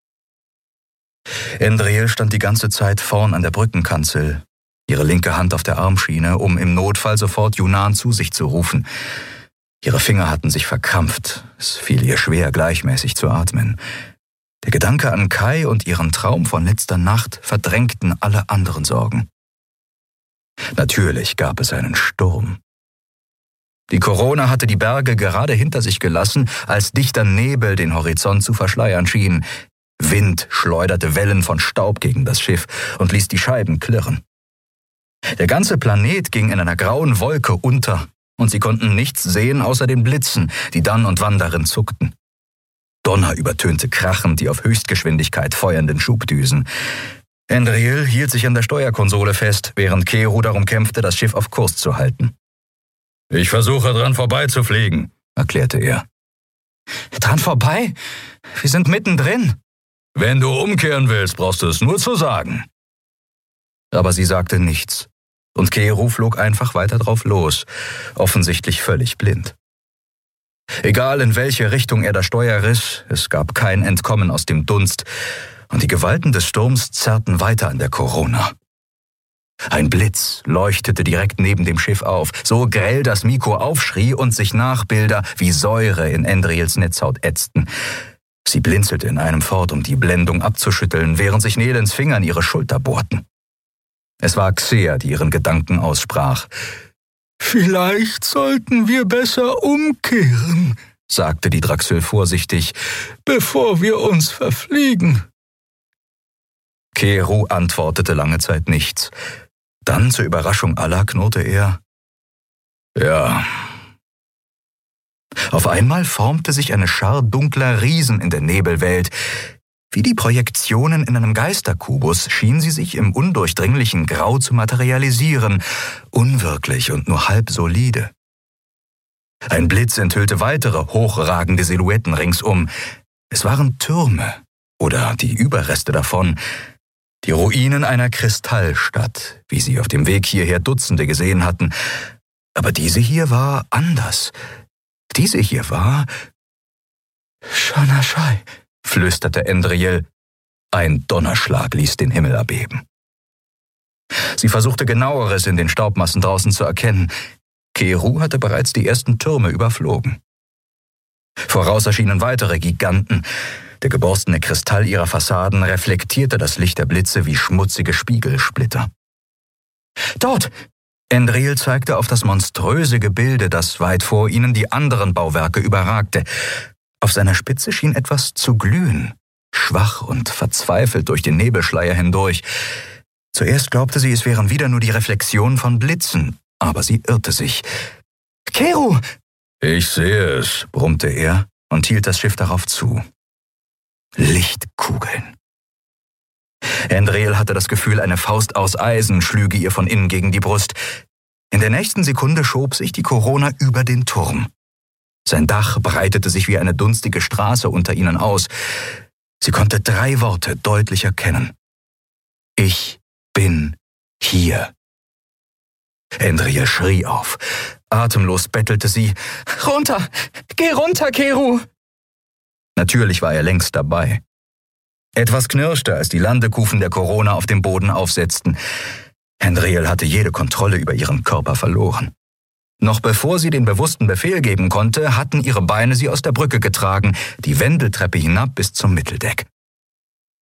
Endril stand die ganze Zeit vorn an der Brückenkanzel, ihre linke Hand auf der Armschiene, um im Notfall sofort Yunan zu sich zu rufen. Ihre Finger hatten sich verkrampft, es fiel ihr schwer, gleichmäßig zu atmen. Der Gedanke an Kai und ihren Traum von letzter Nacht verdrängten alle anderen Sorgen. Natürlich gab es einen Sturm. Die Corona hatte die Berge gerade hinter sich gelassen, als dichter Nebel den Horizont zu verschleiern schien. Wind schleuderte Wellen von Staub gegen das Schiff und ließ die Scheiben klirren. Der ganze Planet ging in einer grauen Wolke unter, und sie konnten nichts sehen außer den Blitzen, die dann und wann darin zuckten. Donner übertönte krachend die auf Höchstgeschwindigkeit feuernden Schubdüsen. Endril hielt sich an der Steuerkonsole fest, während Keru darum kämpfte, das Schiff auf Kurs zu halten. »Ich versuche, dran vorbeizufliegen«, erklärte er. »Dran vorbei? Wir sind mittendrin.« »Wenn du umkehren willst, brauchst du es nur zu sagen.« Aber sie sagte nichts, und Keru flog einfach weiter drauf los, offensichtlich völlig blind. Egal in welche Richtung er das Steuer riss, es gab kein Entkommen aus dem Dunst, und die Gewalten des Sturms zerrten weiter an der Corona. Ein Blitz leuchtete direkt neben dem Schiff auf, so grell, dass Miko aufschrie und sich Nachbilder wie Säure in Endrils Netzhaut ätzten. Sie blinzelte in einem fort, um die Blendung abzuschütteln, während sich Nelens Finger in ihre Schulter bohrten. Es war Xea, die ihren Gedanken aussprach. »Vielleicht sollten wir besser umkehren«, sagte die Draxel vorsichtig, »bevor wir uns verfliegen.« Keru antwortete lange Zeit nichts. Dann, zur Überraschung aller, knurrte er, »Ja.« Auf einmal formte sich eine Schar dunkler Riesen in der Nebelwelt. Wie die Projektionen in einem Geisterkubus schien sie sich im undurchdringlichen Grau zu materialisieren, unwirklich und nur halb solide. Ein Blitz enthüllte weitere hochragende Silhouetten ringsum. Es waren Türme oder die Überreste davon, die Ruinen einer Kristallstadt, wie sie auf dem Weg hierher Dutzende gesehen hatten. Aber diese hier war anders. Diese hier war Shanashai, flüsterte Endril. Ein Donnerschlag ließ den Himmel erbeben. Sie versuchte Genaueres in den Staubmassen draußen zu erkennen. Keru hatte bereits die ersten Türme überflogen. Voraus erschienen weitere Giganten. Der geborstene Kristall ihrer Fassaden reflektierte das Licht der Blitze wie schmutzige Spiegelsplitter. »Dort!« Endril zeigte auf das monströse Gebilde, das weit vor ihnen die anderen Bauwerke überragte. Auf seiner Spitze schien etwas zu glühen, schwach und verzweifelt durch den Nebelschleier hindurch. Zuerst glaubte sie, es wären wieder nur die Reflexionen von Blitzen, aber sie irrte sich. »Keru!« »Ich sehe es«, brummte er und hielt das Schiff darauf zu. Lichtkugeln. Endril hatte das Gefühl, eine Faust aus Eisen schlüge ihr von innen gegen die Brust. In der nächsten Sekunde schob sich die Corona über den Turm. Sein Dach breitete sich wie eine dunstige Straße unter ihnen aus. Sie konnte drei Worte deutlich erkennen. »Ich bin hier.« Endril schrie auf. Atemlos bettelte sie. »Runter! Geh runter, Keru!« Natürlich war er längst dabei. Etwas knirschte, als die Landekufen der Corona auf dem Boden aufsetzten. Endril hatte jede Kontrolle über ihren Körper verloren. Noch bevor sie den bewussten Befehl geben konnte, hatten ihre Beine sie aus der Brücke getragen, die Wendeltreppe hinab bis zum Mitteldeck.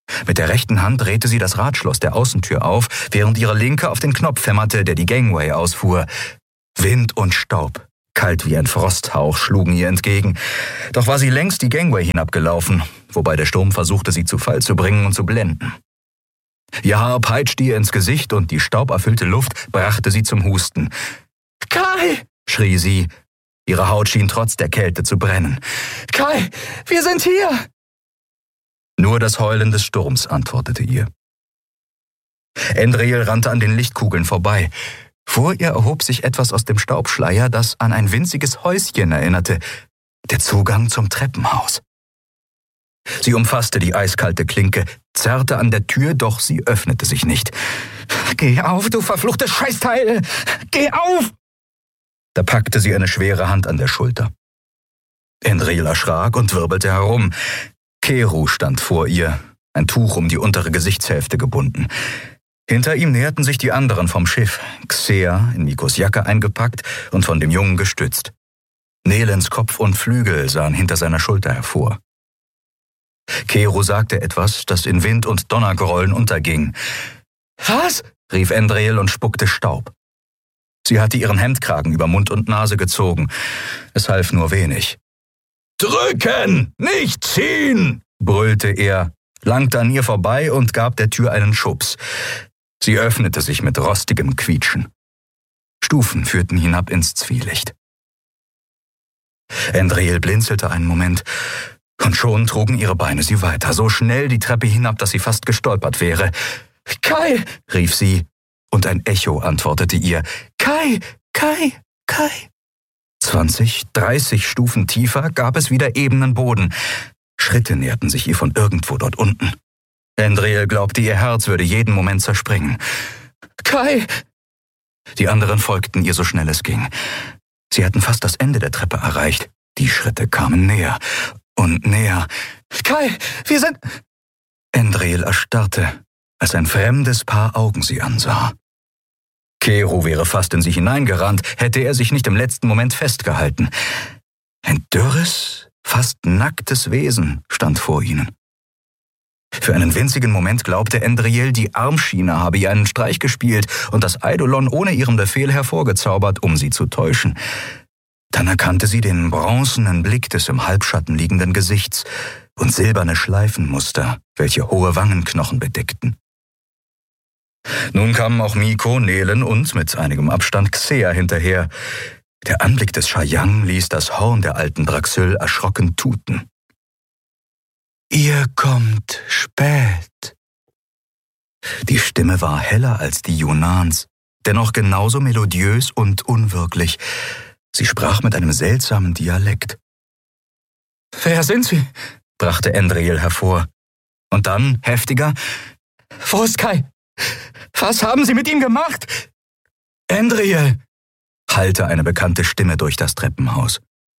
Mit der rechten Hand drehte sie das Radschloss der Außentür auf, während ihre linke auf den Knopf hämmerte, der die Gangway ausfuhr. Wind und Staub, kalt wie ein Frosthauch, schlugen ihr entgegen. Doch war sie längst die Gangway hinabgelaufen, wobei der Sturm versuchte, sie zu Fall zu bringen und zu blenden. Ihr Haar peitschte ihr ins Gesicht und die stauberfüllte Luft brachte sie zum Husten. »Kai!« schrie sie. Ihre Haut schien trotz der Kälte zu brennen. »Kai, wir sind hier!« Nur das Heulen des Sturms antwortete ihr. Endriel rannte an den Lichtkugeln vorbei. Vor ihr erhob sich etwas aus dem Staubschleier, das an ein winziges Häuschen erinnerte. Der Zugang zum Treppenhaus. Sie umfasste die eiskalte Klinke, zerrte an der Tür, doch sie öffnete sich nicht. »Geh auf, du verfluchtes Scheißteil! Geh auf!« Da packte sie eine schwere Hand an der Schulter. Endriel erschrak und wirbelte herum. Keru stand vor ihr, ein Tuch um die untere Gesichtshälfte gebunden. Hinter ihm näherten sich die anderen vom Schiff, Xea in Mikos Jacke eingepackt und von dem Jungen gestützt. Nelens Kopf und Flügel sahen hinter seiner Schulter hervor. Keru sagte etwas, das in Wind und Donnergrollen unterging. »Was?« rief Endriel und spuckte Staub. Sie hatte ihren Hemdkragen über Mund und Nase gezogen. Es half nur wenig. »Drücken, nicht ziehen!« brüllte er, langte an ihr vorbei und gab der Tür einen Schubs. Sie öffnete sich mit rostigem Quietschen. Stufen führten hinab ins Zwielicht. Endriel blinzelte einen Moment, und schon trugen ihre Beine sie weiter, so schnell die Treppe hinab, dass sie fast gestolpert wäre. »Kai!« rief sie, und ein Echo antwortete ihr. »Kai! Kai! Kai!« Zwanzig, dreißig Stufen tiefer gab es wieder ebenen Boden. Schritte näherten sich ihr von irgendwo dort unten. Endriel glaubte, ihr Herz würde jeden Moment zerspringen. »Kai!« Die anderen folgten ihr so schnell es ging. Sie hatten fast das Ende der Treppe erreicht. Die Schritte kamen näher und näher. »Kai, wir sind...« Endriel erstarrte, als ein fremdes Paar Augen sie ansah. Keru wäre fast in sie hineingerannt, hätte er sich nicht im letzten Moment festgehalten. Ein dürres, fast nacktes Wesen stand vor ihnen. Für einen winzigen Moment glaubte Endriel, die Armschiene habe ihr einen Streich gespielt und das Eidolon ohne ihren Befehl hervorgezaubert, um sie zu täuschen. Dann erkannte sie den bronzenen Blick des im Halbschatten liegenden Gesichts und silberne Schleifenmuster, welche hohe Wangenknochen bedeckten. Nun kamen auch Miko, Nelen und mit einigem Abstand Xea hinterher. Der Anblick des Shayang ließ das Horn der alten Draxyl erschrocken tuten. »Ihr kommt spät.« Die Stimme war heller als die Yunans, dennoch genauso melodiös und unwirklich. Sie sprach mit einem seltsamen Dialekt. »Wer sind Sie?« brachte Endriel hervor. Und dann, heftiger, »Wo ist Kai? Was haben Sie mit ihm gemacht?« »Endriel«, hallte eine bekannte Stimme durch das Treppenhaus.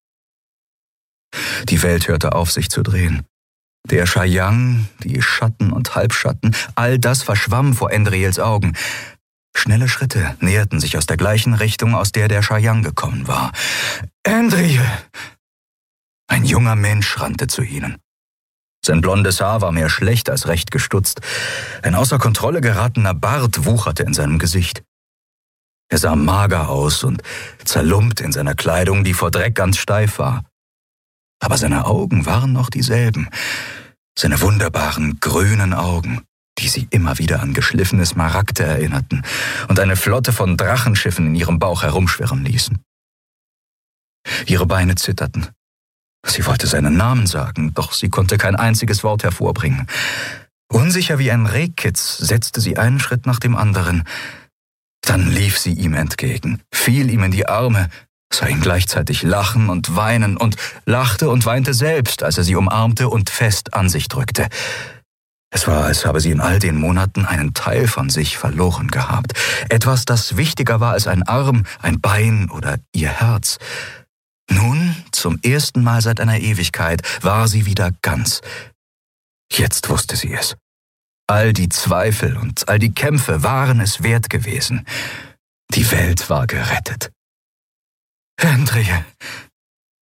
Die Welt hörte auf, sich zu drehen. Der Shayang, die Schatten und Halbschatten, all das verschwamm vor Endriels Augen. Schnelle Schritte näherten sich aus der gleichen Richtung, aus der der Shayang gekommen war. »Endriel!« Ein junger Mensch rannte zu ihnen. Sein blondes Haar war mehr schlecht als recht gestutzt. Ein außer Kontrolle geratener Bart wucherte in seinem Gesicht. Er sah mager aus und zerlumpt in seiner Kleidung, die vor Dreck ganz steif war. Aber seine Augen waren noch dieselben. Seine wunderbaren, grünen Augen, die sie immer wieder an geschliffene Smaragde erinnerten und eine Flotte von Drachenschiffen in ihrem Bauch herumschwirren ließen. Ihre Beine zitterten. Sie wollte seinen Namen sagen, doch sie konnte kein einziges Wort hervorbringen. Unsicher wie ein Rehkitz setzte sie einen Schritt nach dem anderen. Dann lief sie ihm entgegen, fiel ihm in die Arme, sah ihn gleichzeitig lachen und weinen und lachte und weinte selbst, als er sie umarmte und fest an sich drückte. Es war, als habe sie in all den Monaten einen Teil von sich verloren gehabt. Etwas, das wichtiger war als ein Arm, ein Bein oder ihr Herz. Nun, zum ersten Mal seit einer Ewigkeit, war sie wieder ganz. Jetzt wusste sie es. All die Zweifel und all die Kämpfe waren es wert gewesen. Die Welt war gerettet. »Endriel«,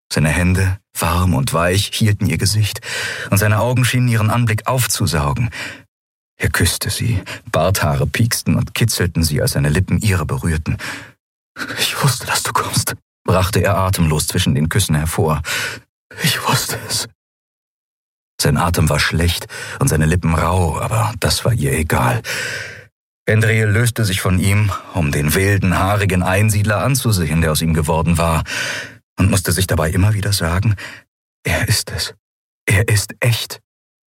Seine Hände, warm und weich, hielten ihr Gesicht, und seine Augen schienen ihren Anblick aufzusaugen. Er küsste sie, Barthaare pieksten und kitzelten sie, als seine Lippen ihre berührten. »Ich wusste, dass du kommst«, brachte er atemlos zwischen den Küssen hervor. »Ich wusste es.« Sein Atem war schlecht und seine Lippen rau, aber das war ihr egal. Endriel löste sich von ihm, um den wilden, haarigen Einsiedler anzusehen, der aus ihm geworden war, und musste sich dabei immer wieder sagen, er ist es. Er ist echt.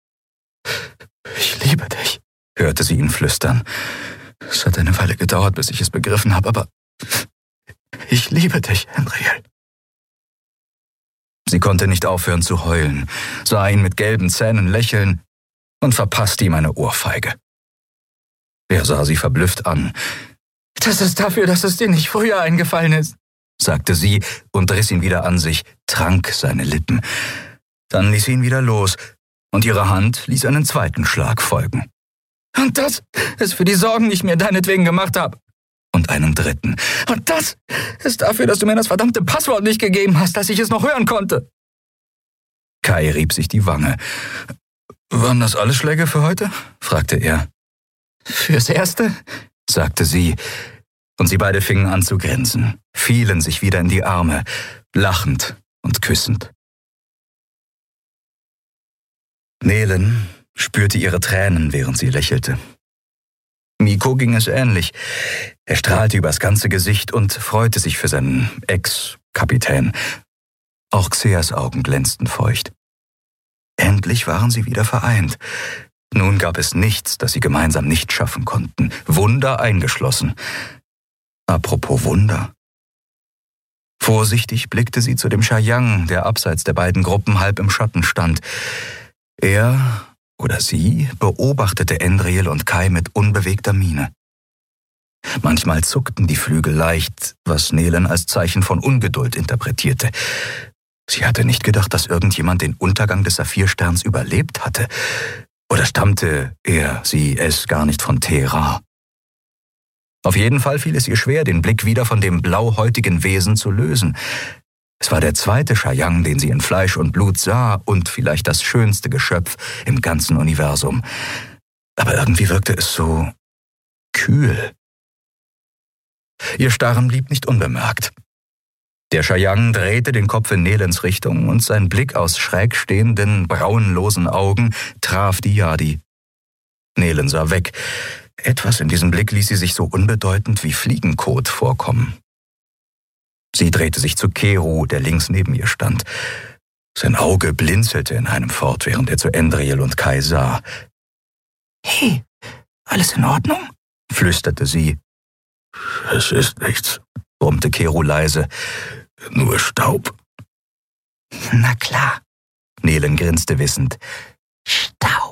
»Ich liebe dich«, hörte sie ihn flüstern. »Es hat eine Weile gedauert, bis ich es begriffen habe, aber ich liebe dich, Endriel.« Sie konnte nicht aufhören zu heulen, sah ihn mit gelben Zähnen lächeln und verpasste ihm eine Ohrfeige. Er sah sie verblüfft an. »Das ist dafür, dass es dir nicht früher eingefallen ist«, sagte sie und riss ihn wieder an sich, trank seine Lippen. Dann ließ sie ihn wieder los, und ihre Hand ließ einen zweiten Schlag folgen. »Und das ist für die Sorgen, die ich mir deinetwegen gemacht habe.« Und einen dritten. »Und das ist dafür, dass du mir das verdammte Passwort nicht gegeben hast, dass ich es noch hören konnte.« Kai rieb sich die Wange. »Waren das alle Schläge für heute?« fragte er. »Fürs Erste«, sagte sie, und sie beide fingen an zu grinsen, fielen sich wieder in die Arme, lachend und küssend. Nelen spürte ihre Tränen, während sie lächelte. Mikko ging es ähnlich. Er strahlte übers ganze Gesicht und freute sich für seinen Ex-Kapitän. Auch Xeas Augen glänzten feucht. Endlich waren sie wieder vereint. Nun gab es nichts, das sie gemeinsam nicht schaffen konnten, Wunder eingeschlossen. Apropos Wunder. Vorsichtig blickte sie zu dem Shayang, der abseits der beiden Gruppen halb im Schatten stand. Er oder sie beobachtete Endriel und Kai mit unbewegter Miene. Manchmal zuckten die Flügel leicht, was Nelen als Zeichen von Ungeduld interpretierte. Sie hatte nicht gedacht, dass irgendjemand den Untergang des Saphirsterns überlebt hatte. Oder stammte er, sie, es gar nicht von Thera? Auf jeden Fall fiel es ihr schwer, den Blick wieder von dem blauhäutigen Wesen zu lösen. Es war der zweite Shayang, den sie in Fleisch und Blut sah, und vielleicht das schönste Geschöpf im ganzen Universum. Aber irgendwie wirkte es so kühl. Ihr Starren blieb nicht unbemerkt. Der Shayang drehte den Kopf in Nelens Richtung, und sein Blick aus schräg stehenden, brauenlosen Augen traf die Yadi. Nelen sah weg. Etwas in diesem Blick ließ sie sich so unbedeutend wie Fliegenkot vorkommen. Sie drehte sich zu Keru, der links neben ihr stand. Sein Auge blinzelte in einem fort, während er zu Endriel und Kai sah. »Hey, alles in Ordnung?« flüsterte sie. »Es ist nichts«, brummte Keru leise. »Nur Staub.« »Na klar«, Nelen grinste wissend. »Staub.«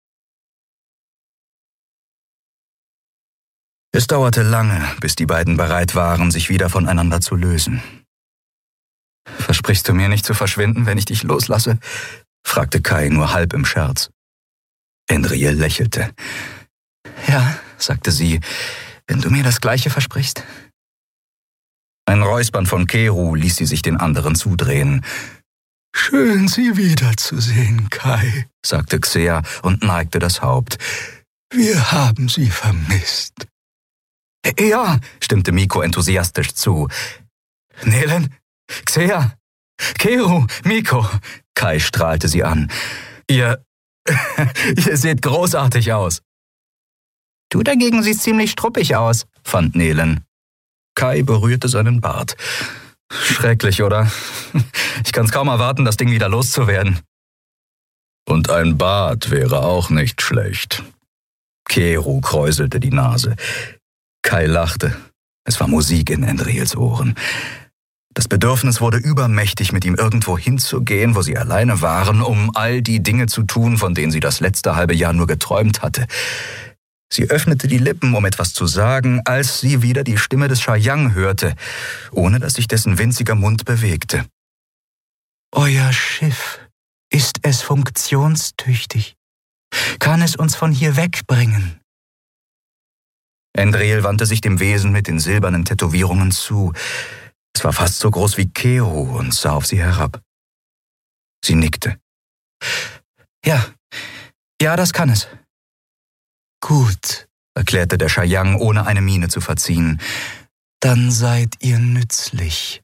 Es dauerte lange, bis die beiden bereit waren, sich wieder voneinander zu lösen. »Versprichst du mir nicht zu verschwinden, wenn ich dich loslasse?« fragte Kai nur halb im Scherz. Endriel lächelte. »Ja«, sagte sie, »wenn du mir das Gleiche versprichst.« Ein Räuspern von Keru ließ sie sich den anderen zudrehen. »Schön, Sie wiederzusehen, Kai«, sagte Xea und neigte das Haupt. »Wir haben Sie vermisst.« »Ja«, stimmte Mikko enthusiastisch zu. »Nelen, Xea, Keru, Mikko«, Kai strahlte sie an. »Ihr, ihr seht großartig aus.« »Du dagegen siehst ziemlich struppig aus«, fand Nelen. Kai berührte seinen Bart. »Schrecklich, oder? Ich kann's kaum erwarten, das Ding wieder loszuwerden.« »Und ein Bart wäre auch nicht schlecht.« Keru kräuselte die Nase. Kai lachte. Es war Musik in Endriels Ohren. Das Bedürfnis wurde übermächtig, mit ihm irgendwo hinzugehen, wo sie alleine waren, um all die Dinge zu tun, von denen sie das letzte halbe Jahr nur geträumt hatte. Sie öffnete die Lippen, um etwas zu sagen, als sie wieder die Stimme des Shayang hörte, ohne dass sich dessen winziger Mund bewegte. »Euer Schiff, ist es funktionstüchtig? Kann es uns von hier wegbringen?« Endriel wandte sich dem Wesen mit den silbernen Tätowierungen zu. Es war fast so groß wie Keru und sah auf sie herab. Sie nickte. Ja, ja, das kann es. Gut, erklärte der Shayang, ohne eine Miene zu verziehen. Dann seid ihr nützlich.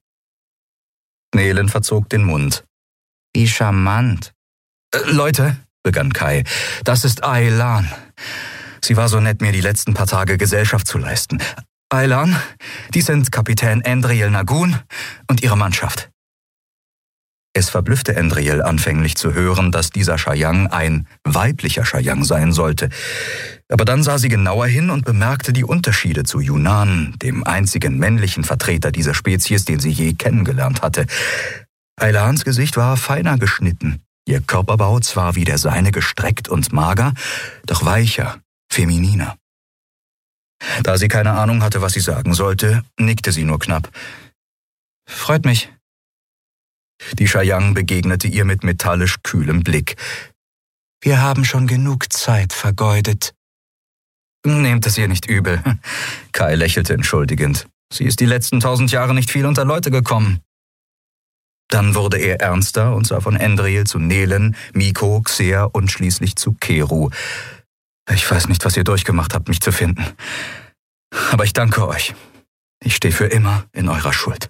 Nelen verzog den Mund. Wie charmant. Äh, Leute, begann Kai, das ist Ailan. Sie war so nett, mir die letzten paar Tage Gesellschaft zu leisten. Ailan, dies sind Kapitän Endriel Nagun und ihre Mannschaft. Es verblüffte Endriel anfänglich zu hören, dass dieser Shayang ein weiblicher Shayang sein sollte. Aber dann sah sie genauer hin und bemerkte die Unterschiede zu Yunan, dem einzigen männlichen Vertreter dieser Spezies, den sie je kennengelernt hatte. Ailans Gesicht war feiner geschnitten, ihr Körperbau zwar wie der seine gestreckt und mager, doch weicher, femininer. Da sie keine Ahnung hatte, was sie sagen sollte, nickte sie nur knapp. »Freut mich.« Die Shayang begegnete ihr mit metallisch kühlem Blick. »Wir haben schon genug Zeit vergeudet.« »Nehmt es ihr nicht übel.« Kai lächelte entschuldigend. »Sie ist die letzten tausend Jahre nicht viel unter Leute gekommen.« Dann wurde er ernster und sah von Endriel zu Nelen, Miko, Xea und schließlich zu Keru. »Ich weiß nicht, was ihr durchgemacht habt, mich zu finden. Aber ich danke euch. Ich stehe für immer in eurer Schuld.«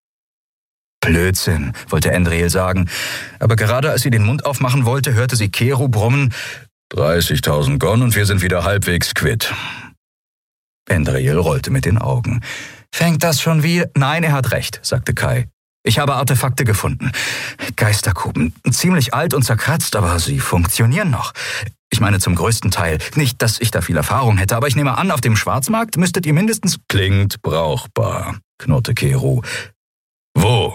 »Blödsinn«, wollte Endriel sagen, aber gerade als sie den Mund aufmachen wollte, hörte sie Keru brummen, »dreißigtausend Gon und wir sind wieder halbwegs quitt.« Endriel rollte mit den Augen. »Fängt das schon wieder?« »Nein, er hat recht«, sagte Kai. »Ich habe Artefakte gefunden. Geisterkuben, ziemlich alt und zerkratzt, aber sie funktionieren noch. Ich meine zum größten Teil. Nicht, dass ich da viel Erfahrung hätte, aber ich nehme an, auf dem Schwarzmarkt müsstet ihr mindestens...« »Klingt brauchbar«, knurrte Keru. »Wo?«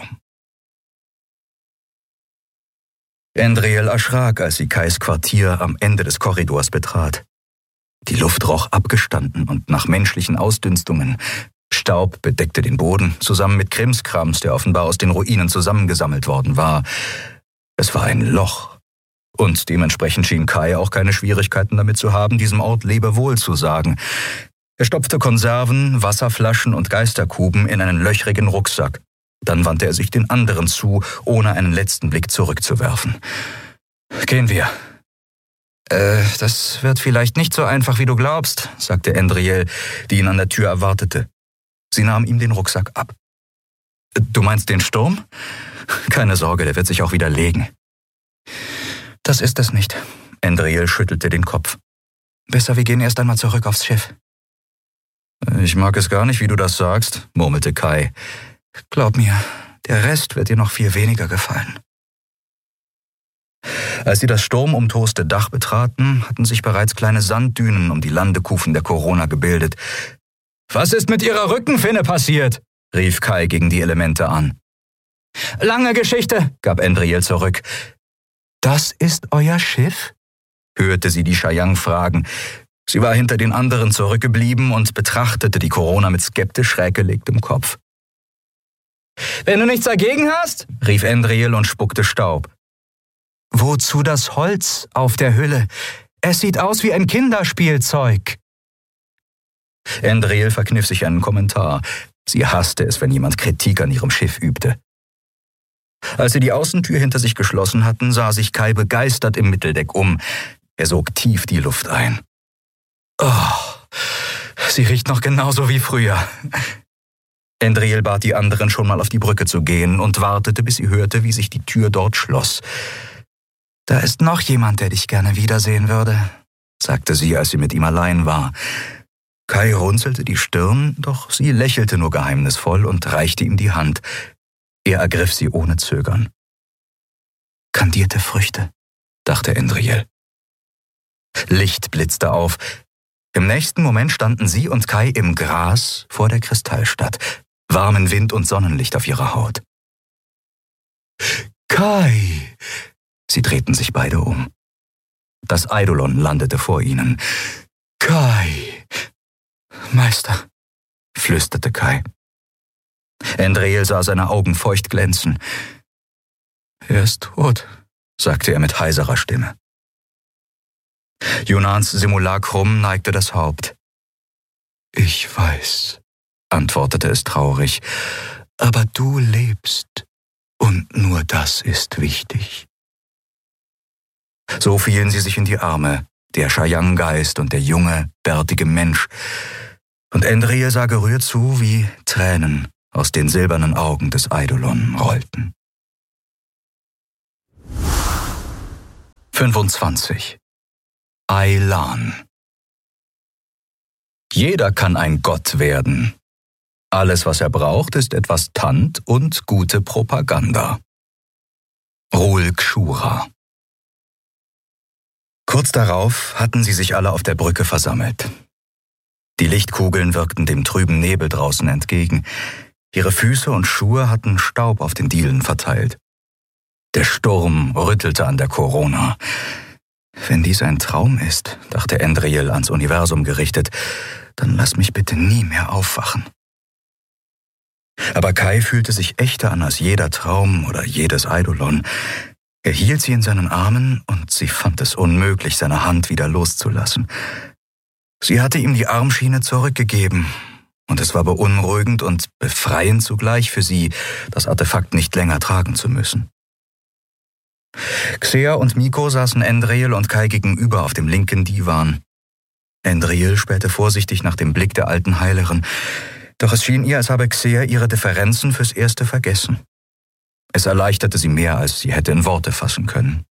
Endriel erschrak, als sie Kais Quartier am Ende des Korridors betrat. Die Luft roch abgestanden und nach menschlichen Ausdünstungen. Staub bedeckte den Boden, zusammen mit Krimskrams, der offenbar aus den Ruinen zusammengesammelt worden war. Es war ein Loch. Und dementsprechend schien Kai auch keine Schwierigkeiten damit zu haben, diesem Ort Lebewohl zu sagen. Er stopfte Konserven, Wasserflaschen und Geisterkuben in einen löchrigen Rucksack. Dann wandte er sich den anderen zu, ohne einen letzten Blick zurückzuwerfen. »Gehen wir.« »Äh, das wird vielleicht nicht so einfach, wie du glaubst«, sagte Endriel, die ihn an der Tür erwartete. Sie nahm ihm den Rucksack ab. »Du meinst den Sturm? Keine Sorge, der wird sich auch wieder legen.« »Das ist es nicht«, Endriel schüttelte den Kopf. »Besser, wir gehen erst einmal zurück aufs Schiff.« »Ich mag es gar nicht, wie du das sagst«, murmelte Kai. »Glaub mir, der Rest wird dir noch viel weniger gefallen.« Als sie das sturmumtoste Dach betraten, hatten sich bereits kleine Sanddünen um die Landekufen der Corona gebildet. »Was ist mit ihrer Rückenfinne passiert?« rief Kai gegen die Elemente an. »Lange Geschichte«, gab Endriel zurück. »Das ist euer Schiff?« hörte sie die Shayang fragen. Sie war hinter den anderen zurückgeblieben und betrachtete die Corona mit skeptisch schräg gelegtem Kopf. »Wenn du nichts dagegen hast«, rief Endriel und spuckte Staub. »Wozu das Holz auf der Hülle? Es sieht aus wie ein Kinderspielzeug.« Endriel verkniff sich einen Kommentar. Sie hasste es, wenn jemand Kritik an ihrem Schiff übte. Als sie die Außentür hinter sich geschlossen hatten, sah sich Kai begeistert im Mitteldeck um. Er sog tief die Luft ein. »Oh, sie riecht noch genauso wie früher.« Endriel bat die anderen schon mal auf die Brücke zu gehen und wartete, bis sie hörte, wie sich die Tür dort schloss. »Da ist noch jemand, der dich gerne wiedersehen würde«, sagte sie, als sie mit ihm allein war. Kai runzelte die Stirn, doch sie lächelte nur geheimnisvoll und reichte ihm die Hand. Er ergriff sie ohne Zögern. »Kandierte Früchte«, dachte Endriel. Licht blitzte auf. Im nächsten Moment standen sie und Kai im Gras vor der Kristallstadt, warmen Wind und Sonnenlicht auf ihrer Haut. »Kai!« Sie drehten sich beide um. Das Eidolon landete vor ihnen. »Kai!« »Meister«, flüsterte Kai. Endriel sah seine Augen feucht glänzen. »Er ist tot«, sagte er mit heiserer Stimme. Yunans Simulacrum neigte das Haupt. »Ich weiß«, antwortete es traurig, Aber du lebst, und nur das ist wichtig. So fielen sie sich in die Arme, der Chayang-Geist und der junge, bärtige Mensch, und Endriel sah gerührt zu, wie Tränen aus den silbernen Augen des Eidolon rollten. fünfundzwanzig. Aylan. Jeder kann ein Gott werden. Alles, was er braucht, ist etwas Tant und gute Propaganda. Rul Kshura. Kurz darauf hatten sie sich alle auf der Brücke versammelt. Die Lichtkugeln wirkten dem trüben Nebel draußen entgegen. Ihre Füße und Schuhe hatten Staub auf den Dielen verteilt. Der Sturm rüttelte an der Korona. Wenn dies ein Traum ist, dachte Endriel ans Universum gerichtet, dann lass mich bitte nie mehr aufwachen. Aber Kai fühlte sich echter an als jeder Traum oder jedes Eidolon. Er hielt sie in seinen Armen und sie fand es unmöglich, seine Hand wieder loszulassen. Sie hatte ihm die Armschiene zurückgegeben, und es war beunruhigend und befreiend zugleich für sie, das Artefakt nicht länger tragen zu müssen. Xea und Miko saßen Endriel und Kai gegenüber auf dem linken Divan. Endriel spähte vorsichtig nach dem Blick der alten Heilerin, doch es schien ihr, als habe Xea ihre Differenzen fürs Erste vergessen. Es erleichterte sie mehr, als sie hätte in Worte fassen können.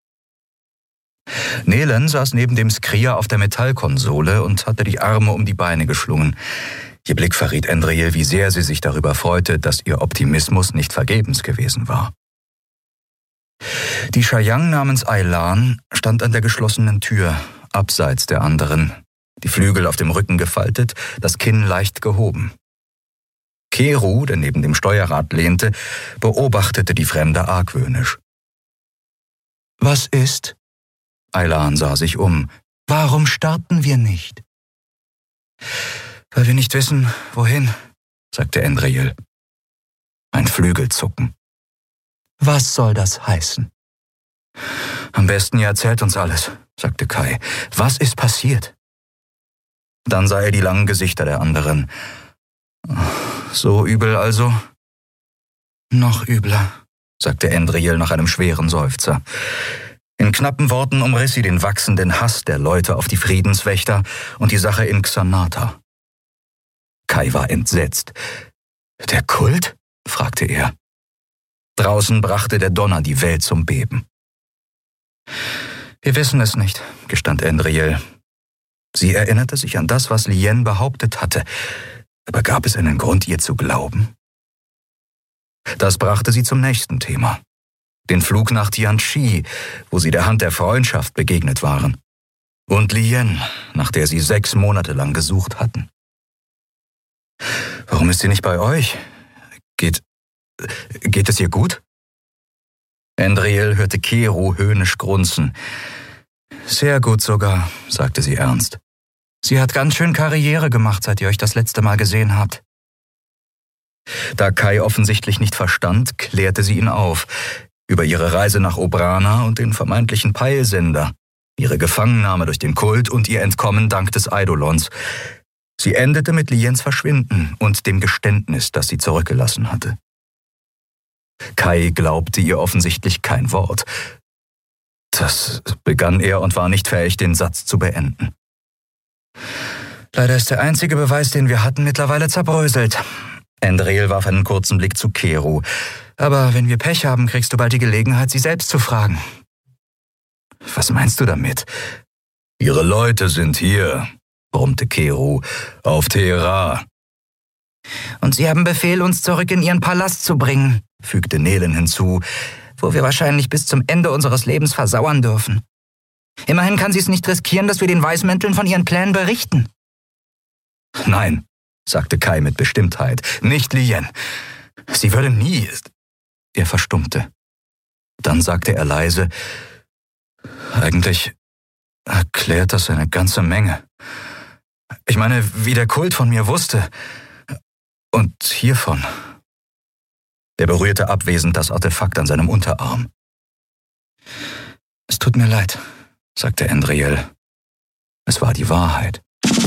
Nelen saß neben dem Skria auf der Metallkonsole und hatte die Arme um die Beine geschlungen. Ihr Blick verriet Endriel, wie sehr sie sich darüber freute, dass ihr Optimismus nicht vergebens gewesen war. Die Chayang namens Aylan stand an der geschlossenen Tür, abseits der anderen, die Flügel auf dem Rücken gefaltet, das Kinn leicht gehoben. Keru, der neben dem Steuerrad lehnte, beobachtete die Fremde argwöhnisch. »Was ist?« Aylan sah sich um. »Warum starten wir nicht?« »Weil wir nicht wissen, wohin«, sagte Endriel. Ein Flügelzucken. »Was soll das heißen?« »Am besten ihr erzählt uns alles«, sagte Kai. »Was ist passiert?« Dann sah er die langen Gesichter der anderen. »So übel also?« »Noch übler«, sagte Endriel nach einem schweren Seufzer. In knappen Worten umriss sie den wachsenden Hass der Leute auf die Friedenswächter und die Sache in Xanata. Kai war entsetzt. »Der Kult?« fragte er. Draußen brachte der Donner die Welt zum Beben. »Wir wissen es nicht«, gestand Endriel. Sie erinnerte sich an das, was Lien behauptet hatte. Aber gab es einen Grund, ihr zu glauben? Das brachte sie zum nächsten Thema. Den Flug nach Tianchi, wo sie der Hand der Freundschaft begegnet waren. Und Lien, nach der sie sechs Monate lang gesucht hatten. »Warum ist sie nicht bei euch? Geht, geht es ihr gut?« Endriel hörte Keru höhnisch grunzen. »Sehr gut sogar«, sagte sie ernst. »Sie hat ganz schön Karriere gemacht, seit ihr euch das letzte Mal gesehen habt.« Da Kai offensichtlich nicht verstand, klärte sie ihn auf. Über ihre Reise nach Obrana und den vermeintlichen Peilsender, ihre Gefangennahme durch den Kult und ihr Entkommen dank des Eidolons. Sie endete mit Liens Verschwinden und dem Geständnis, das sie zurückgelassen hatte. Kai glaubte ihr offensichtlich kein Wort. Das begann er und war nicht fähig, den Satz zu beenden. »Leider ist der einzige Beweis, den wir hatten, mittlerweile zerbröselt.« Endriel warf einen kurzen Blick zu Keru. »Aber wenn wir Pech haben, kriegst du bald die Gelegenheit, sie selbst zu fragen.« »Was meinst du damit?« »Ihre Leute sind hier«, brummte Keru, »auf Teheran.« »Und sie haben Befehl, uns zurück in ihren Palast zu bringen«, fügte Nelen hinzu, »wo wir wahrscheinlich bis zum Ende unseres Lebens versauern dürfen. Immerhin kann sie es nicht riskieren, dass wir den Weißmänteln von ihren Plänen berichten.« »Nein«, sagte Kai mit Bestimmtheit, »nicht Lien. Sie würde nie...« Er verstummte. Dann sagte er leise, »Eigentlich erklärt das eine ganze Menge. Ich meine, wie der Kult von mir wusste. Und hiervon.« Er berührte abwesend das Artefakt an seinem Unterarm. »Es tut mir leid«, sagte Endriel. Es war die Wahrheit.